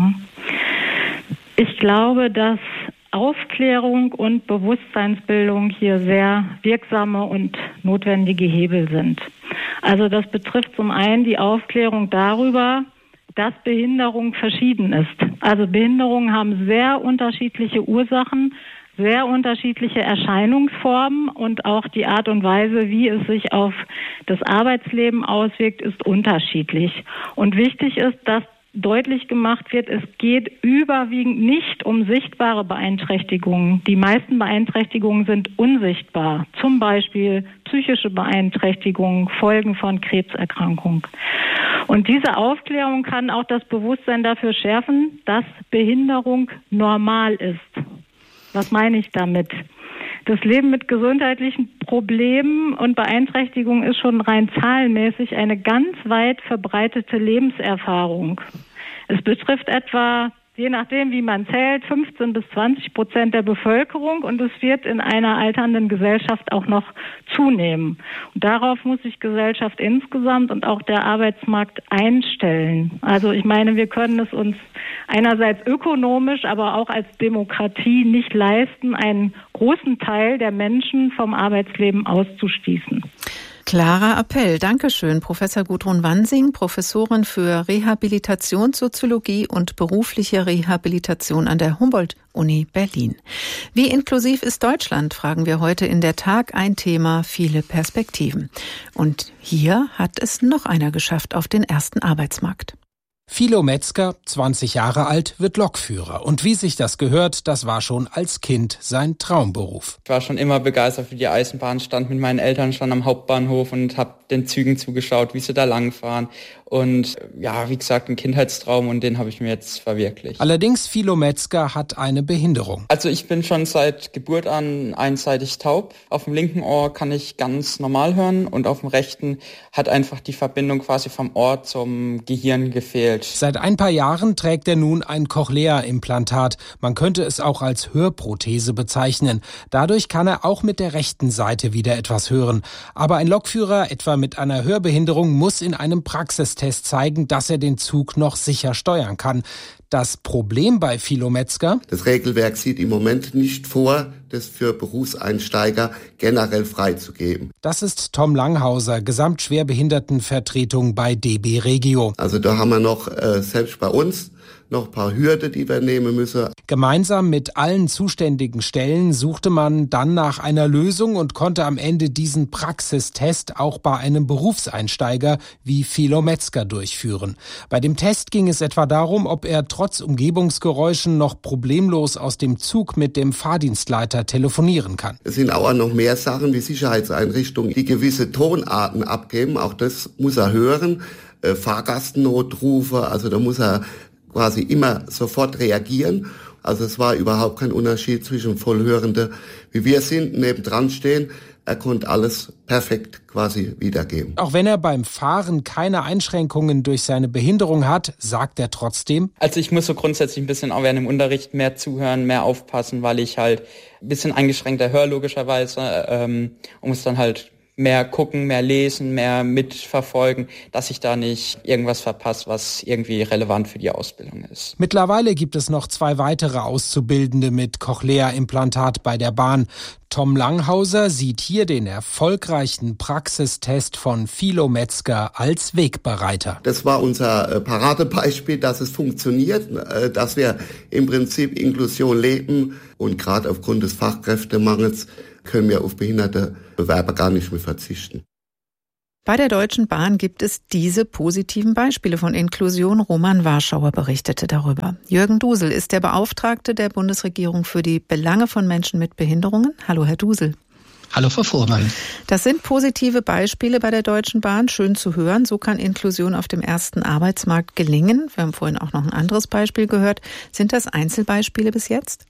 Ich glaube, dass Aufklärung und Bewusstseinsbildung hier sehr wirksame und notwendige Hebel sind. Also das betrifft zum einen die Aufklärung darüber, dass Behinderung verschieden ist. Also Behinderungen haben sehr unterschiedliche Ursachen, sehr unterschiedliche Erscheinungsformen und auch die Art und Weise, wie es sich auf das Arbeitsleben auswirkt, ist unterschiedlich. Und wichtig ist, dass deutlich gemacht wird, es geht überwiegend nicht um sichtbare Beeinträchtigungen. Die meisten Beeinträchtigungen sind unsichtbar. Zum Beispiel psychische Beeinträchtigungen, Folgen von Krebserkrankung. Und diese Aufklärung kann auch das Bewusstsein dafür schärfen, dass Behinderung normal ist. Was meine ich damit? Das Leben mit gesundheitlichen Problemen und Beeinträchtigungen ist schon rein zahlenmäßig eine ganz weit verbreitete Lebenserfahrung. Es betrifft etwa, je nachdem wie man zählt, 15-20% der Bevölkerung und es wird in einer alternden Gesellschaft auch noch zunehmen. Und darauf muss sich Gesellschaft insgesamt und auch der Arbeitsmarkt einstellen. Also ich meine, wir können es uns einerseits ökonomisch, aber auch als Demokratie nicht leisten, einen großen Teil der Menschen vom Arbeitsleben auszuschließen. Klarer Appell. Dankeschön, Professor Gudrun Wansing, Professorin für Rehabilitationssoziologie und berufliche Rehabilitation an der Humboldt-Uni Berlin. Wie inklusiv ist Deutschland, fragen wir heute in der Tag. Ein Thema, viele Perspektiven. Und hier hat es noch einer geschafft auf den ersten Arbeitsmarkt. Philo Metzger, 20 Jahre alt, wird Lokführer. Und wie sich das gehört, das war schon als Kind sein Traumberuf. Ich war schon immer begeistert für die Eisenbahn, stand mit meinen Eltern schon am Hauptbahnhof und habe den Zügen zugeschaut, wie sie da langfahren. Und ja, wie gesagt, ein Kindheitstraum und den habe ich mir jetzt verwirklicht. Allerdings, Philo Metzger hat eine Behinderung. Also ich bin schon seit Geburt an einseitig taub. Auf dem linken Ohr kann ich ganz normal hören und auf dem rechten hat einfach die Verbindung quasi vom Ohr zum Gehirn gefehlt. Seit ein paar Jahren trägt er nun ein Cochlea-Implantat. Man könnte es auch als Hörprothese bezeichnen. Dadurch kann er auch mit der rechten Seite wieder etwas hören. Aber ein Lokführer, etwa mit einer Hörbehinderung, muss in einem Praxistest zeigen, dass er den Zug noch sicher steuern kann. Das Problem bei Philo Metzger: Das Regelwerk sieht im Moment nicht vor, das für Berufseinsteiger generell freizugeben. Das ist Tom Langhauser, Gesamtschwerbehindertenvertretung bei DB Regio. Also da haben wir noch, selbst bei uns, noch ein paar Hürden, die wir nehmen müssen. Gemeinsam mit allen zuständigen Stellen suchte man dann nach einer Lösung und konnte am Ende diesen Praxistest auch bei einem Berufseinsteiger wie Philo Metzger durchführen. Bei dem Test ging es etwa darum, ob er trotz Umgebungsgeräuschen noch problemlos aus dem Zug mit dem Fahrdienstleiter telefonieren kann. Es sind auch noch mehr Sachen wie Sicherheitseinrichtungen, die gewisse Tonarten abgeben. Auch das muss er hören. Fahrgastnotrufe, also da muss er quasi immer sofort reagieren. Also es war überhaupt kein Unterschied zwischen Vollhörende, wie wir sind, nebendran stehen. Er konnte alles perfekt quasi wiedergeben. Auch wenn er beim Fahren keine Einschränkungen durch seine Behinderung hat, sagt er trotzdem: Also ich muss so grundsätzlich ein bisschen auch während dem Unterricht mehr zuhören, mehr aufpassen, weil ich halt ein bisschen eingeschränkter höre logischerweise und muss dann halt mehr gucken, mehr lesen, mehr mitverfolgen, dass ich da nicht irgendwas verpasse, was irgendwie relevant für die Ausbildung ist. Mittlerweile gibt es noch 2 weitere Auszubildende mit Cochlea-Implantat bei der Bahn. Tom Langhauser sieht hier den erfolgreichen Praxistest von Philo Metzger als Wegbereiter. Das war unser Paradebeispiel, dass es funktioniert, dass wir im Prinzip Inklusion leben und gerade aufgrund des Fachkräftemangels können wir auf behinderte Bewerber gar nicht mehr verzichten. Bei der Deutschen Bahn gibt es diese positiven Beispiele von Inklusion. Roman Warschauer berichtete darüber. Jürgen Dusel ist der Beauftragte der Bundesregierung für die Belange von Menschen mit Behinderungen. Hallo, Herr Dusel. Hallo, Frau Fuhrmann. Das sind positive Beispiele bei der Deutschen Bahn. Schön zu hören. So kann Inklusion auf dem ersten Arbeitsmarkt gelingen. Wir haben vorhin auch noch ein anderes Beispiel gehört. Sind das Einzelbeispiele bis jetzt?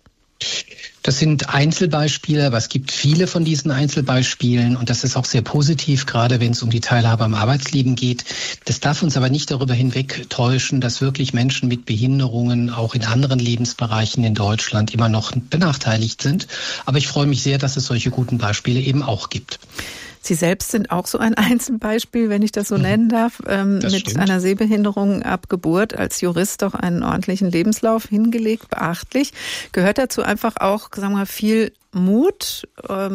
Das sind Einzelbeispiele, aber es gibt viele von diesen Einzelbeispielen und das ist auch sehr positiv, gerade wenn es um die Teilhabe am Arbeitsleben geht. Das darf uns aber nicht darüber hinwegtäuschen, dass wirklich Menschen mit Behinderungen auch in anderen Lebensbereichen in Deutschland immer noch benachteiligt sind. Aber ich freue mich sehr, dass es solche guten Beispiele eben auch gibt. Sie selbst sind auch so ein Einzelbeispiel, wenn ich das so nennen darf, mit stimmt. einer Sehbehinderung ab Geburt, als Jurist doch einen ordentlichen Lebenslauf hingelegt, beachtlich. Gehört dazu einfach auch, sagen wir mal, viel Mut,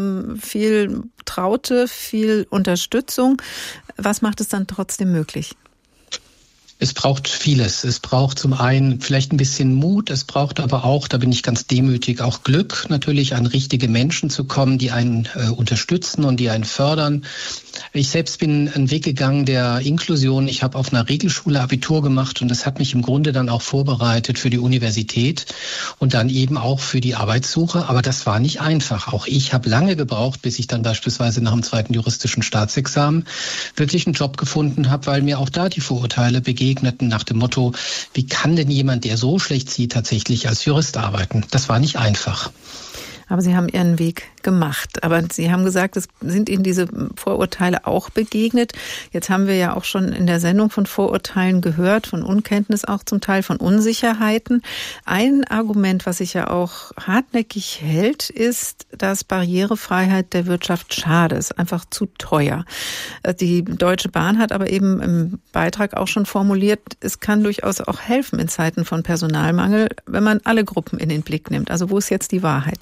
viel Traute, viel Unterstützung. Was macht es dann trotzdem möglich? Es braucht vieles. Es braucht zum einen vielleicht ein bisschen Mut. Es braucht aber auch, da bin ich ganz demütig, auch Glück, natürlich an richtige Menschen zu kommen, die einen unterstützen und die einen fördern. Ich selbst bin einen Weg gegangen der Inklusion. Ich habe auf einer Regelschule Abitur gemacht und das hat mich im Grunde dann auch vorbereitet für die Universität und dann eben auch für die Arbeitssuche. Aber das war nicht einfach. Auch ich habe lange gebraucht, bis ich dann beispielsweise nach dem 2. juristischen Staatsexamen wirklich einen Job gefunden habe, weil mir auch da die Vorurteile begegneten nach dem Motto, wie kann denn jemand, der so schlecht sieht, tatsächlich als Jurist arbeiten? Das war nicht einfach. Aber Sie haben Ihren Weg gemacht. Aber Sie haben gesagt, es sind Ihnen diese Vorurteile auch begegnet. Jetzt haben wir ja auch schon in der Sendung von Vorurteilen gehört, von Unkenntnis auch zum Teil, von Unsicherheiten. Ein Argument, was sich ja auch hartnäckig hält, ist, dass Barrierefreiheit der Wirtschaft schade ist, einfach zu teuer. Die Deutsche Bahn hat aber eben im Beitrag auch schon formuliert, es kann durchaus auch helfen in Zeiten von Personalmangel, wenn man alle Gruppen in den Blick nimmt. Also wo ist jetzt die Wahrheit?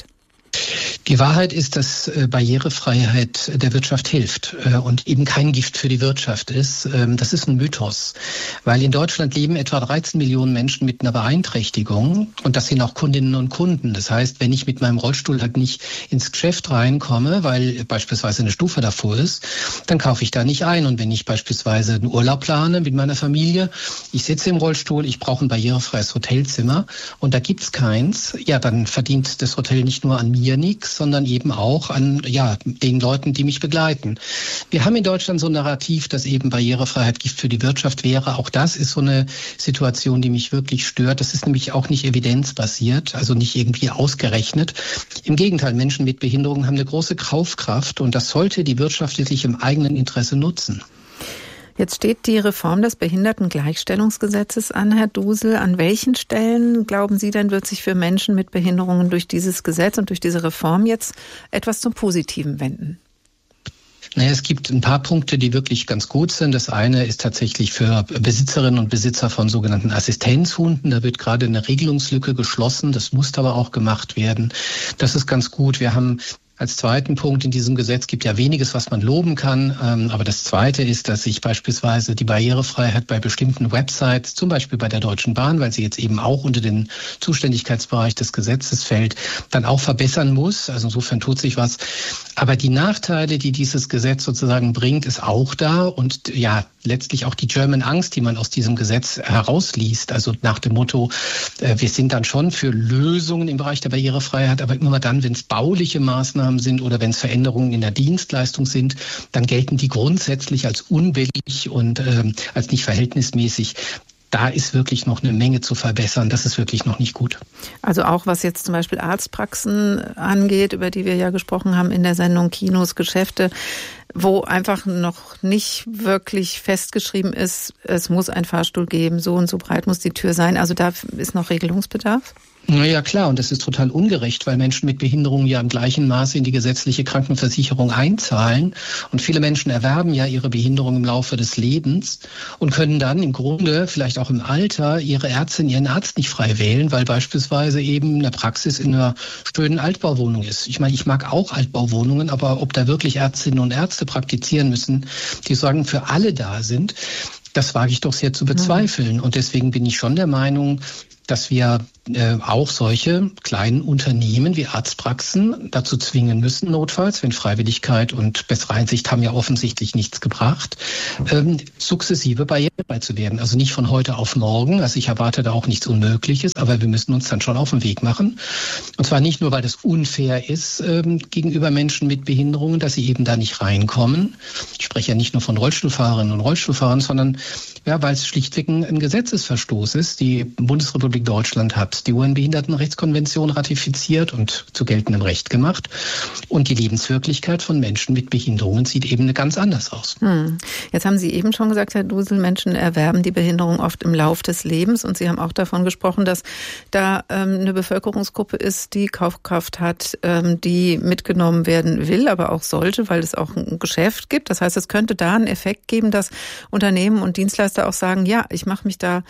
Die Wahrheit ist, dass Barrierefreiheit der Wirtschaft hilft und eben kein Gift für die Wirtschaft ist. Das ist ein Mythos, weil in Deutschland leben etwa 13 Millionen Menschen mit einer Beeinträchtigung und das sind auch Kundinnen und Kunden. Das heißt, wenn ich mit meinem Rollstuhl halt nicht ins Geschäft reinkomme, weil beispielsweise eine Stufe davor ist, dann kaufe ich da nicht ein. Und wenn ich beispielsweise einen Urlaub plane mit meiner Familie, ich sitze im Rollstuhl, ich brauche ein barrierefreies Hotelzimmer und da gibt's keins, ja, dann verdient das Hotel nicht nur an mir nichts, sondern eben auch an den Leuten, die mich begleiten. Wir haben in Deutschland so ein Narrativ, dass eben Barrierefreiheit Gift für die Wirtschaft wäre. Auch das ist so eine Situation, die mich wirklich stört. Das ist nämlich auch nicht evidenzbasiert, also nicht irgendwie ausgerechnet. Im Gegenteil, Menschen mit Behinderungen haben eine große Kaufkraft und das sollte die Wirtschaft wirklich im eigenen Interesse nutzen. Jetzt steht die Reform des Behindertengleichstellungsgesetzes an, Herr Dusel. An welchen Stellen, glauben Sie denn, wird sich für Menschen mit Behinderungen durch dieses Gesetz und durch diese Reform jetzt etwas zum Positiven wenden? Naja, es gibt ein paar Punkte, die wirklich ganz gut sind. Das eine ist tatsächlich für Besitzerinnen und Besitzer von sogenannten Assistenzhunden. Da wird gerade eine Regelungslücke geschlossen. Das muss aber auch gemacht werden. Das ist ganz gut. Wir haben als zweiten Punkt in diesem Gesetz, gibt ja weniges, was man loben kann. Aber das Zweite ist, dass sich beispielsweise die Barrierefreiheit bei bestimmten Websites, zum Beispiel bei der Deutschen Bahn, weil sie jetzt eben auch unter den Zuständigkeitsbereich des Gesetzes fällt, dann auch verbessern muss. Also insofern tut sich was. Aber die Nachteile, die dieses Gesetz sozusagen bringt, ist auch da. Und ja, letztlich auch die German Angst, die man aus diesem Gesetz herausliest. Also nach dem Motto, wir sind dann schon für Lösungen im Bereich der Barrierefreiheit, aber immer dann, wenn es bauliche Maßnahmen sind oder wenn es Veränderungen in der Dienstleistung sind, dann gelten die grundsätzlich als unbillig und als nicht verhältnismäßig. Da ist wirklich noch eine Menge zu verbessern. Das ist wirklich noch nicht gut. Also auch was jetzt zum Beispiel Arztpraxen angeht, über die wir ja gesprochen haben in der Sendung, Kinos, Geschäfte, wo einfach noch nicht wirklich festgeschrieben ist, es muss ein Fahrstuhl geben, so und so breit muss die Tür sein. Also da ist noch Regelungsbedarf? Ja klar, und das ist total ungerecht, weil Menschen mit Behinderungen ja im gleichen Maße in die gesetzliche Krankenversicherung einzahlen. Und viele Menschen erwerben ja ihre Behinderung im Laufe des Lebens und können dann im Grunde, vielleicht auch im Alter, ihre Ärztin, ihren Arzt nicht frei wählen, weil beispielsweise eben eine Praxis in einer schönen Altbauwohnung ist. Ich meine, ich mag auch Altbauwohnungen, aber ob da wirklich Ärztinnen und Ärzte praktizieren müssen, die sagen, für alle da sind, das wage ich doch sehr zu bezweifeln. Und deswegen bin ich schon der Meinung, dass wir auch solche kleinen Unternehmen wie Arztpraxen dazu zwingen müssen, notfalls, wenn Freiwilligkeit und bessere Einsicht haben ja offensichtlich nichts gebracht, sukzessive barrierefrei zu werden. Also nicht von heute auf morgen. Also ich erwarte da auch nichts Unmögliches, aber wir müssen uns dann schon auf den Weg machen. Und zwar nicht nur, weil das unfair ist gegenüber Menschen mit Behinderungen, dass sie eben da nicht reinkommen. Ich spreche ja nicht nur von Rollstuhlfahrerinnen und Rollstuhlfahrern, sondern ja, weil es schlichtweg ein Gesetzesverstoß ist. Die Bundesrepublik Deutschland hat die UN-Behindertenrechtskonvention ratifiziert und zu geltendem Recht gemacht. Und die Lebenswirklichkeit von Menschen mit Behinderungen sieht eben ganz anders aus. Jetzt haben Sie eben schon gesagt, Herr Dusel, Menschen erwerben die Behinderung oft im Lauf des Lebens. Und Sie haben auch davon gesprochen, dass da eine Bevölkerungsgruppe ist, die Kaufkraft hat, die mitgenommen werden will, aber auch sollte, weil es auch ein Geschäft gibt. Das heißt, es könnte da einen Effekt geben, dass Unternehmen und Dienstleister auch sagen, ja, ich mache mich da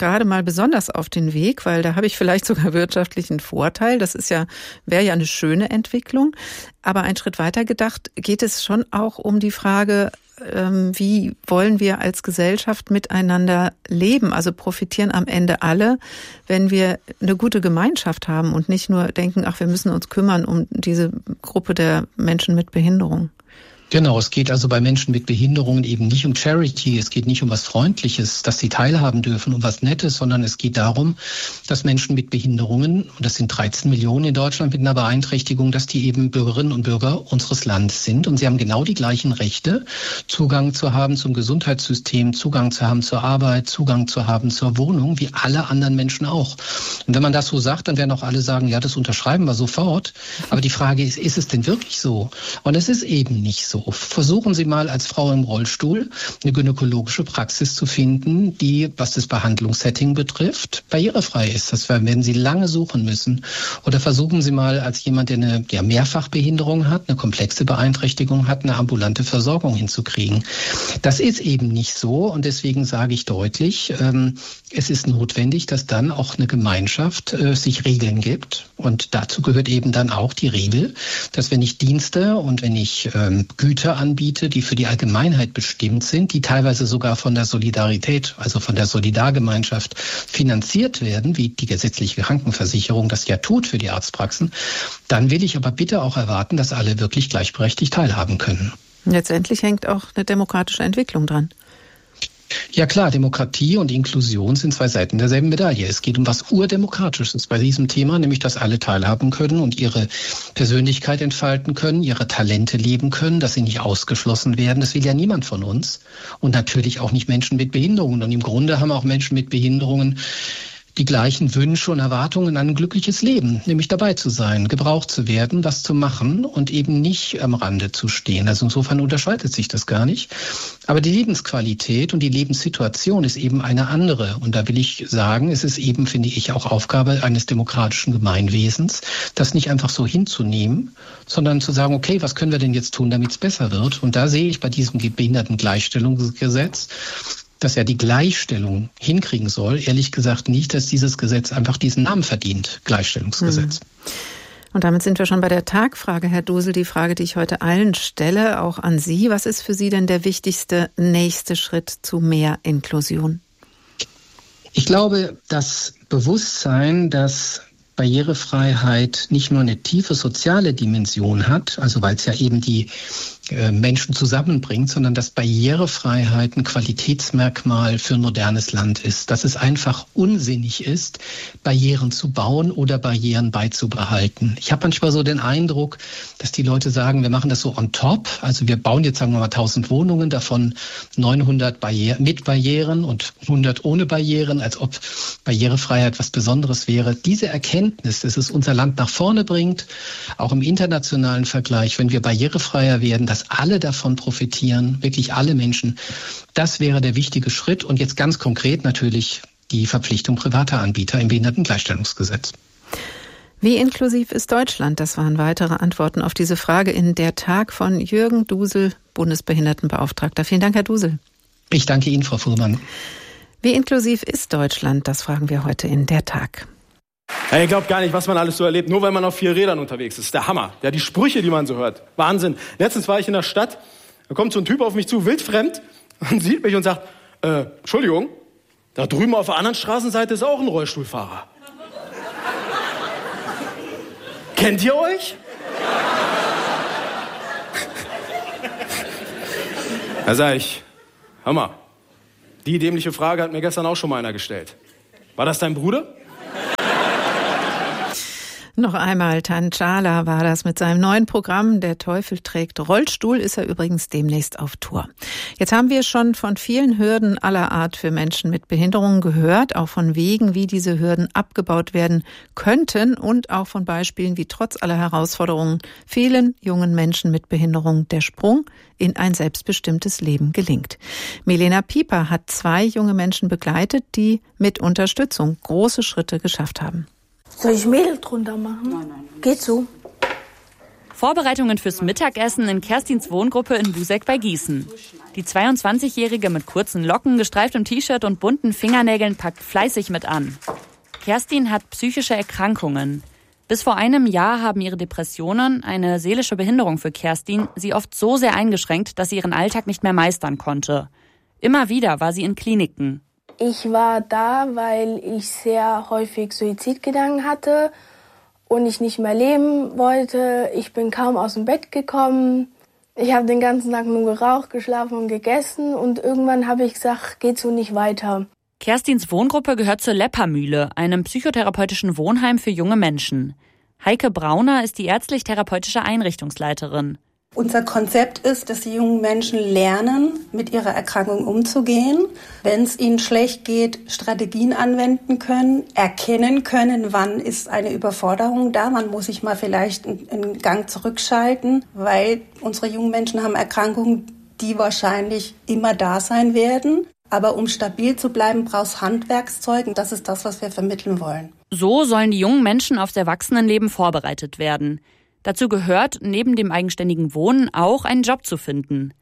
gerade mal besonders auf den Weg, weil da habe ich vielleicht sogar wirtschaftlichen Vorteil. Das wäre ja eine schöne Entwicklung. Aber einen Schritt weiter gedacht, geht es schon auch um die Frage, wie wollen wir als Gesellschaft miteinander leben? Also profitieren am Ende alle, wenn wir eine gute Gemeinschaft haben und nicht nur denken, wir müssen uns kümmern um diese Gruppe der Menschen mit Behinderung. Genau, es geht also bei Menschen mit Behinderungen eben nicht um Charity, es geht nicht um was Freundliches, dass sie teilhaben dürfen, um was Nettes, sondern es geht darum, dass Menschen mit Behinderungen, und das sind 13 Millionen in Deutschland mit einer Beeinträchtigung, dass die eben Bürgerinnen und Bürger unseres Landes sind und sie haben genau die gleichen Rechte, Zugang zu haben zum Gesundheitssystem, Zugang zu haben zur Arbeit, Zugang zu haben zur Wohnung, wie alle anderen Menschen auch. Und wenn man das so sagt, dann werden auch alle sagen, ja, das unterschreiben wir sofort. Aber die Frage ist es denn wirklich so? Und es ist eben nicht so. Versuchen Sie mal als Frau im Rollstuhl eine gynäkologische Praxis zu finden, die, was das Behandlungssetting betrifft, barrierefrei ist. Das werden Sie lange suchen müssen. Oder versuchen Sie mal als jemand, der eine Mehrfachbehinderung hat, eine komplexe Beeinträchtigung hat, eine ambulante Versorgung hinzukriegen. Das ist eben nicht so und deswegen sage ich deutlich, es ist notwendig, dass dann auch eine Gemeinschaft sich Regeln gibt. Und dazu gehört eben dann auch die Regel, dass wenn ich Dienste und wenn ich Güter anbiete, die für die Allgemeinheit bestimmt sind, die teilweise sogar von der Solidarität, also von der Solidargemeinschaft finanziert werden, wie die gesetzliche Krankenversicherung das ja tut für die Arztpraxen, dann will ich aber bitte auch erwarten, dass alle wirklich gleichberechtigt teilhaben können. Letztendlich hängt auch eine demokratische Entwicklung dran. Ja klar, Demokratie und Inklusion sind zwei Seiten derselben Medaille. Es geht um was Urdemokratisches bei diesem Thema, nämlich dass alle teilhaben können und ihre Persönlichkeit entfalten können, ihre Talente leben können, dass sie nicht ausgeschlossen werden. Das will ja niemand von uns. Und natürlich auch nicht Menschen mit Behinderungen. Und im Grunde haben auch Menschen mit Behinderungen die gleichen Wünsche und Erwartungen an ein glückliches Leben, nämlich dabei zu sein, gebraucht zu werden, was zu machen und eben nicht am Rande zu stehen. Also insofern unterscheidet sich das gar nicht. Aber die Lebensqualität und die Lebenssituation ist eben eine andere. Und da will ich sagen, es ist eben, finde ich, auch Aufgabe eines demokratischen Gemeinwesens, das nicht einfach so hinzunehmen, sondern zu sagen, okay, was können wir denn jetzt tun, damit es besser wird? Und da sehe ich bei diesem Behindertengleichstellungsgesetz, dass er die Gleichstellung hinkriegen soll, ehrlich gesagt nicht, dass dieses Gesetz einfach diesen Namen verdient, Gleichstellungsgesetz. Und damit sind wir schon bei der Tagfrage, Herr Dusel, die Frage, die ich heute allen stelle, auch an Sie. Was ist für Sie denn der wichtigste nächste Schritt zu mehr Inklusion? Ich glaube, das Bewusstsein, dass Barrierefreiheit nicht nur eine tiefe soziale Dimension hat, also weil es ja eben die Menschen zusammenbringt, sondern dass Barrierefreiheit ein Qualitätsmerkmal für ein modernes Land ist. Dass es einfach unsinnig ist, Barrieren zu bauen oder Barrieren beizubehalten. Ich habe manchmal so den Eindruck, dass die Leute sagen, wir machen das so on top. Also wir bauen jetzt, sagen wir mal, 1000 Wohnungen, davon 900 mit Barrieren und 100 ohne Barrieren, als ob Barrierefreiheit was Besonderes wäre. Diese Erkenntnis, dass es unser Land nach vorne bringt, auch im internationalen Vergleich, wenn wir barrierefreier werden, dass alle davon profitieren, wirklich alle Menschen. Das wäre der wichtige Schritt. Und jetzt ganz konkret natürlich die Verpflichtung privater Anbieter im Behindertengleichstellungsgesetz. Wie inklusiv ist Deutschland? Das waren weitere Antworten auf diese Frage in Der Tag von Jürgen Dusel, Bundesbehindertenbeauftragter. Vielen Dank, Herr Dusel. Ich danke Ihnen, Frau Fuhrmann. Wie inklusiv ist Deutschland? Das fragen wir heute in Der Tag. Ja, ihr glaubt gar nicht, was man alles so erlebt, nur weil man auf 4 Rädern unterwegs ist. Der Hammer. Ja, die Sprüche, die man so hört. Wahnsinn. Letztens war ich in der Stadt, da kommt so ein Typ auf mich zu, wildfremd, und sieht mich und sagt, Entschuldigung, da drüben auf der anderen Straßenseite ist auch ein Rollstuhlfahrer. Kennt ihr euch? Da sag ich, Hammer. Die dämliche Frage hat mir gestern auch schon mal einer gestellt. War das dein Bruder? Noch einmal, Tanchala war das mit seinem neuen Programm Der Teufel trägt Rollstuhl, ist er übrigens demnächst auf Tour. Jetzt haben wir schon von vielen Hürden aller Art für Menschen mit Behinderungen gehört, auch von Wegen, wie diese Hürden abgebaut werden könnten und auch von Beispielen, wie trotz aller Herausforderungen vielen jungen Menschen mit Behinderung der Sprung in ein selbstbestimmtes Leben gelingt. Milena Pieper hat 2 junge Menschen begleitet, die mit Unterstützung große Schritte geschafft haben. Soll ich Mehl drunter machen? Nein. Geht so. Vorbereitungen fürs Mittagessen in Kerstins Wohngruppe in Buseck bei Gießen. Die 22-Jährige mit kurzen Locken, gestreiftem T-Shirt und bunten Fingernägeln packt fleißig mit an. Kerstin hat psychische Erkrankungen. Bis vor einem Jahr haben ihre Depressionen, eine seelische Behinderung für Kerstin, sie oft so sehr eingeschränkt, dass sie ihren Alltag nicht mehr meistern konnte. Immer wieder war sie in Kliniken. Ich war da, weil ich sehr häufig Suizidgedanken hatte und ich nicht mehr leben wollte. Ich bin kaum aus dem Bett gekommen. Ich habe den ganzen Tag nur geraucht, geschlafen und gegessen und irgendwann habe ich gesagt, geht so nicht weiter. Kerstins Wohngruppe gehört zur Leppermühle, einem psychotherapeutischen Wohnheim für junge Menschen. Heike Brauner ist die ärztlich-therapeutische Einrichtungsleiterin. Unser Konzept ist, dass die jungen Menschen lernen, mit ihrer Erkrankung umzugehen. Wenn es ihnen schlecht geht, Strategien anwenden können, erkennen können, wann ist eine Überforderung da, wann muss ich mal vielleicht einen Gang zurückschalten, weil unsere jungen Menschen haben Erkrankungen, die wahrscheinlich immer da sein werden. Aber um stabil zu bleiben, brauchst du Handwerkszeug und das ist das, was wir vermitteln wollen. So sollen die jungen Menschen aufs Erwachsenenleben vorbereitet werden. Dazu gehört, neben dem eigenständigen Wohnen auch einen Job zu finden.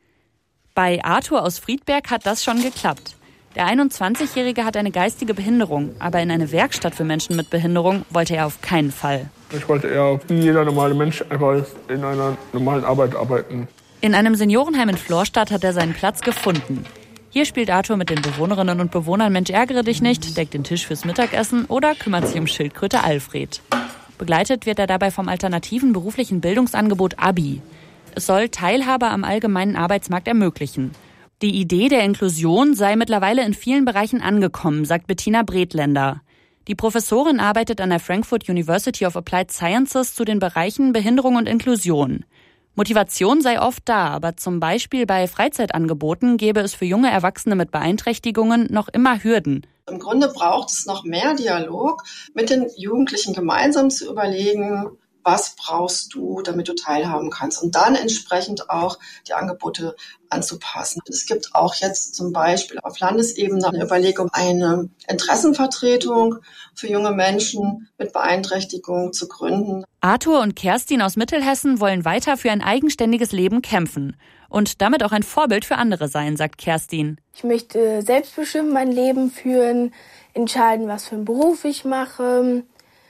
Bei Arthur aus Friedberg hat das schon geklappt. Der 21-Jährige hat eine geistige Behinderung, aber in eine Werkstatt für Menschen mit Behinderung wollte er auf keinen Fall. Ich wollte eher wie jeder normale Mensch einfach in einer normalen Arbeit arbeiten. In einem Seniorenheim in Florstadt hat er seinen Platz gefunden. Hier spielt Arthur mit den Bewohnerinnen und Bewohnern Mensch ärgere dich nicht, deckt den Tisch fürs Mittagessen oder kümmert sich um Schildkröte Alfred. Begleitet wird er dabei vom alternativen beruflichen Bildungsangebot ABI. Es soll Teilhabe am allgemeinen Arbeitsmarkt ermöglichen. Die Idee der Inklusion sei mittlerweile in vielen Bereichen angekommen, sagt Bettina Bredländer. Die Professorin arbeitet an der Frankfurt University of Applied Sciences zu den Bereichen Behinderung und Inklusion. Motivation sei oft da, aber zum Beispiel bei Freizeitangeboten gäbe es für junge Erwachsene mit Beeinträchtigungen noch immer Hürden. Im Grunde braucht es noch mehr Dialog mit den Jugendlichen gemeinsam zu überlegen, was brauchst du, damit du teilhaben kannst und dann entsprechend auch die Angebote anzupassen. Es gibt auch jetzt zum Beispiel auf Landesebene eine Überlegung, eine Interessenvertretung für junge Menschen mit Beeinträchtigung zu gründen. Arthur und Kerstin aus Mittelhessen wollen weiter für ein eigenständiges Leben kämpfen und damit auch ein Vorbild für andere sein, sagt Kerstin. Ich möchte selbstbestimmt mein Leben führen, entscheiden, was für einen Beruf ich mache.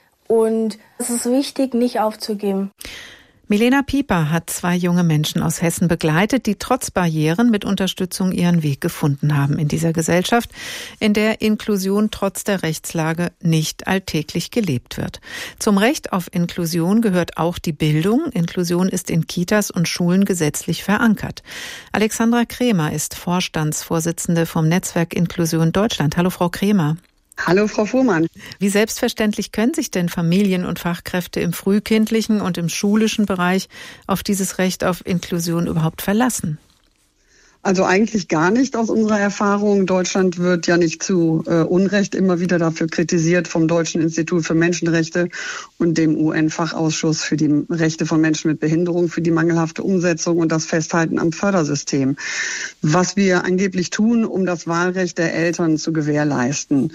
Und es ist wichtig, nicht aufzugeben. Milena Pieper hat 2 junge Menschen aus Hessen begleitet, die trotz Barrieren mit Unterstützung ihren Weg gefunden haben in dieser Gesellschaft, in der Inklusion trotz der Rechtslage nicht alltäglich gelebt wird. Zum Recht auf Inklusion gehört auch die Bildung. Inklusion ist in Kitas und Schulen gesetzlich verankert. Alexandra Kremer ist Vorstandsvorsitzende vom Netzwerk Inklusion Deutschland. Hallo, Frau Kremer. Hallo, Frau Fuhrmann. Wie selbstverständlich können sich denn Familien und Fachkräfte im frühkindlichen und im schulischen Bereich auf dieses Recht auf Inklusion überhaupt verlassen? Also eigentlich gar nicht aus unserer Erfahrung. Deutschland wird ja nicht zu Unrecht immer wieder dafür kritisiert vom Deutschen Institut für Menschenrechte und dem UN-Fachausschuss für die Rechte von Menschen mit Behinderung für die mangelhafte Umsetzung und das Festhalten am Fördersystem. Was wir angeblich tun, um das Wahlrecht der Eltern zu gewährleisten.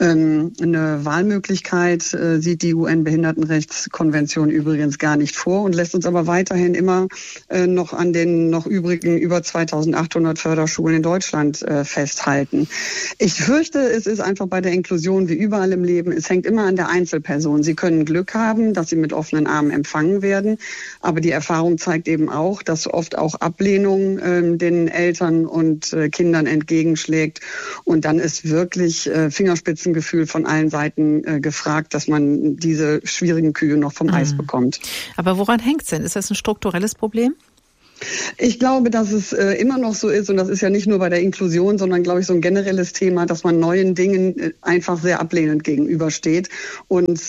Eine Wahlmöglichkeit sieht die UN-Behindertenrechtskonvention übrigens gar nicht vor und lässt uns aber weiterhin immer noch an den noch übrigen über 2800 Förderschulen in Deutschland festhalten. Ich fürchte, es ist einfach bei der Inklusion wie überall im Leben, es hängt immer an der Einzelperson. Sie können Glück haben, dass sie mit offenen Armen empfangen werden, aber die Erfahrung zeigt eben auch, dass oft auch Ablehnung den Eltern und Kindern entgegenschlägt und dann ist wirklich Fingerspitzengefühl von allen Seiten gefragt, dass man diese schwierigen Kühe noch vom Eis bekommt. Aber woran hängt es denn? Ist das ein strukturelles Problem? Ich glaube, dass es immer noch so ist und das ist ja nicht nur bei der Inklusion, sondern glaube ich so ein generelles Thema, dass man neuen Dingen einfach sehr ablehnend gegenübersteht und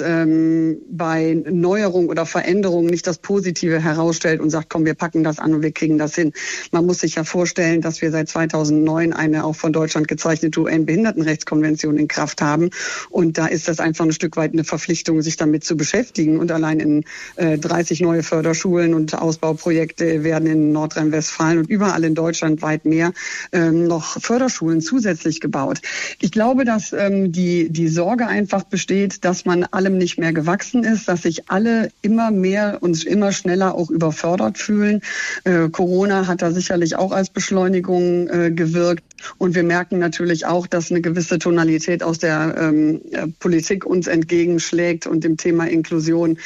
bei Neuerung oder Veränderung nicht das Positive herausstellt und sagt, komm, wir packen das an und wir kriegen das hin. Man muss sich ja vorstellen, dass wir seit 2009 eine auch von Deutschland gezeichnete UN-Behindertenrechtskonvention in Kraft haben und da ist das einfach ein Stück weit eine Verpflichtung, sich damit zu beschäftigen und allein in 30 neue Förderschulen und Ausbauprojekte werden in in Nordrhein-Westfalen und überall in Deutschland weit mehr noch Förderschulen zusätzlich gebaut. Ich glaube, dass die Sorge einfach besteht, dass man allem nicht mehr gewachsen ist, dass sich alle immer mehr und immer schneller auch überfordert fühlen. Corona hat da sicherlich auch als Beschleunigung gewirkt. Und wir merken natürlich auch, dass eine gewisse Tonalität aus der Politik uns entgegenschlägt und dem Thema Inklusion,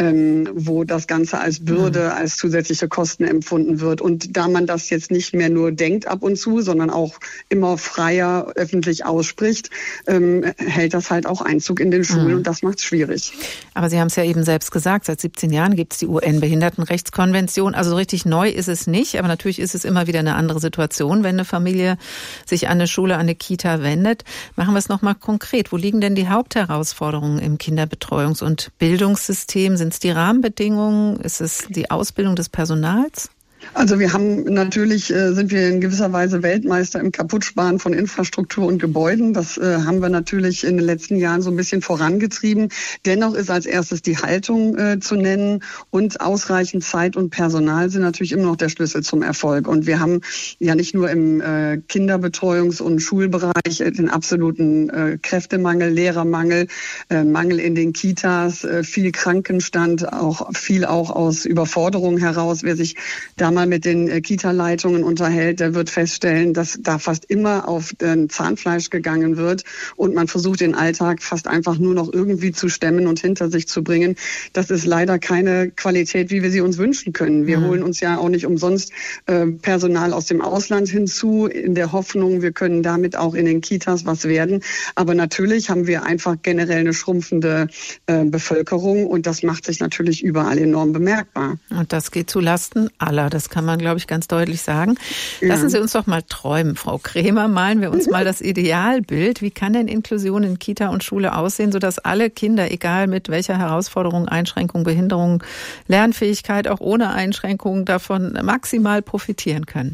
wo das Ganze als Bürde, als zusätzliche Kosten empfunden wird. Und da man das jetzt nicht mehr nur denkt ab und zu, sondern auch immer freier öffentlich ausspricht, hält das halt auch Einzug in den Schulen und das macht es schwierig. Aber Sie haben es ja eben selbst gesagt, seit 17 Jahren gibt es die UN-Behindertenrechtskonvention. Also richtig neu ist es nicht, aber natürlich ist es immer wieder eine andere Situation, wenn eine Familie sich an eine Schule, an eine Kita wendet. Machen wir es nochmal konkret. Wo liegen denn die Hauptherausforderungen im Kinderbetreuungs- und Bildungssystem? Sind es die Rahmenbedingungen? Ist es die Ausbildung des Personals? Also wir haben natürlich, sind wir in gewisser Weise Weltmeister im Kaputtsparen von Infrastruktur und Gebäuden. Das haben wir natürlich in den letzten Jahren so ein bisschen vorangetrieben. Dennoch ist als erstes die Haltung zu nennen und ausreichend Zeit und Personal sind natürlich immer noch der Schlüssel zum Erfolg. Und wir haben ja nicht nur im Kinderbetreuungs- und Schulbereich den absoluten Kräftemangel, Lehrermangel, Mangel in den Kitas, viel Krankenstand, auch viel aus Überforderung heraus. Wer sich da mal mit den Kita-Leitungen unterhält, der wird feststellen, dass da fast immer auf Zahnfleisch gegangen wird und man versucht, den Alltag fast einfach nur noch irgendwie zu stemmen und hinter sich zu bringen. Das ist leider keine Qualität, wie wir sie uns wünschen können. Wir holen uns ja auch nicht umsonst Personal aus dem Ausland hinzu, in der Hoffnung, wir können damit auch in den Kitas was werden. Aber natürlich haben wir einfach generell eine schrumpfende Bevölkerung und das macht sich natürlich überall enorm bemerkbar. Und das geht zu Lasten aller. Das kann man, glaube ich, ganz deutlich sagen. Ja. Lassen Sie uns doch mal träumen, Frau Krämer. Malen wir uns mal das Idealbild. Wie kann denn Inklusion in Kita und Schule aussehen, sodass alle Kinder, egal mit welcher Herausforderung, Einschränkung, Behinderung, Lernfähigkeit, auch ohne Einschränkungen, davon maximal profitieren können?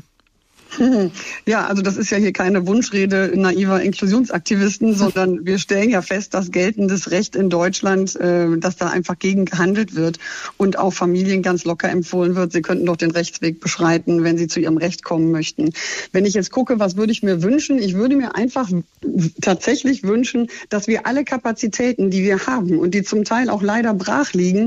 Ja, also das ist ja hier keine Wunschrede naiver Inklusionsaktivisten, sondern wir stellen ja fest, dass geltendes Recht in Deutschland, dass da einfach gegen gehandelt wird und auch Familien ganz locker empfohlen wird, sie könnten doch den Rechtsweg beschreiten, wenn sie zu ihrem Recht kommen möchten. Wenn ich jetzt gucke, was würde ich mir wünschen? Ich würde mir einfach tatsächlich wünschen, dass wir alle Kapazitäten, die wir haben und die zum Teil auch leider brach liegen,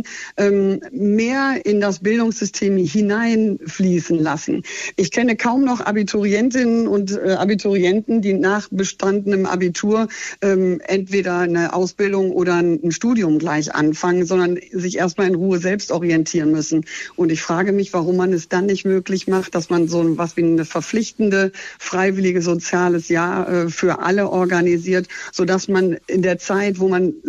mehr in das Bildungssystem hineinfließen lassen. Ich kenne kaum noch Abiturientinnen und Abiturienten, die nach bestandenem Abitur entweder eine Ausbildung oder ein Studium gleich anfangen, sondern sich erstmal in Ruhe selbst orientieren müssen. Und ich frage mich, warum man es dann nicht möglich macht, dass man so was wie eine verpflichtende, freiwillige soziales Jahr für alle organisiert, sodass man in der Zeit, wo man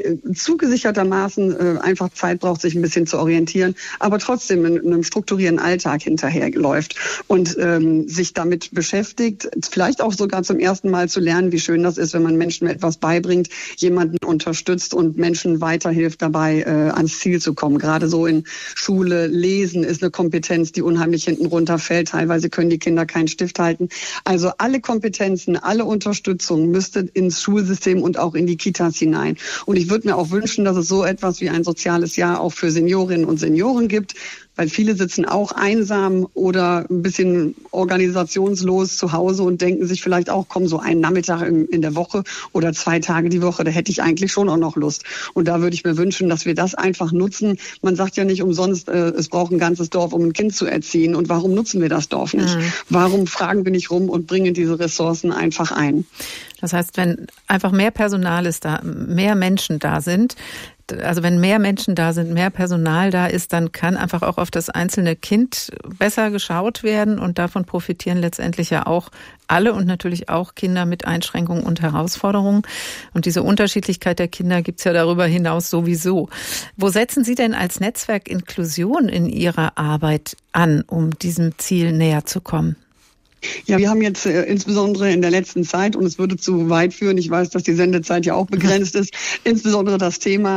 zugesichertermaßen einfach Zeit braucht, sich ein bisschen zu orientieren, aber trotzdem in einem strukturierten Alltag hinterherläuft und sich damit beschäftigt, vielleicht auch sogar zum ersten Mal zu lernen, wie schön das ist, wenn man Menschen etwas beibringt, jemanden unterstützt und Menschen weiterhilft dabei, ans Ziel zu kommen. Gerade so in Schule, Lesen ist eine Kompetenz, die unheimlich hinten runterfällt. Teilweise können die Kinder keinen Stift halten. Also alle Kompetenzen, alle Unterstützung müsste ins Schulsystem und auch in die Kitas hinein. Und ich würde mir auch wünschen, dass es so etwas wie ein soziales Jahr auch für Seniorinnen und Senioren gibt, weil viele sitzen auch einsam oder ein bisschen organisationslos zu Hause und denken sich vielleicht auch, komm, so einen Nachmittag in der Woche oder 2 Tage die Woche, da hätte ich eigentlich schon auch noch Lust. Und da würde ich mir wünschen, dass wir das einfach nutzen. Man sagt ja nicht umsonst, es braucht ein ganzes Dorf, um ein Kind zu erziehen. Und warum nutzen wir das Dorf nicht? Warum fragen wir nicht rum und bringen diese Ressourcen einfach ein? Das heißt, wenn einfach mehr Personal ist da, mehr Menschen da sind, also wenn mehr Menschen da sind, mehr Personal da ist, dann kann einfach auch auf das einzelne Kind besser geschaut werden und davon profitieren letztendlich ja auch alle und natürlich auch Kinder mit Einschränkungen und Herausforderungen. Und diese Unterschiedlichkeit der Kinder gibt's ja darüber hinaus sowieso. Wo setzen Sie denn als Netzwerk Inklusion in Ihrer Arbeit an, um diesem Ziel näher zu kommen? Ja, wir haben jetzt insbesondere in der letzten Zeit, und es würde zu weit führen, ich weiß, dass die Sendezeit ja auch begrenzt ist, insbesondere das Thema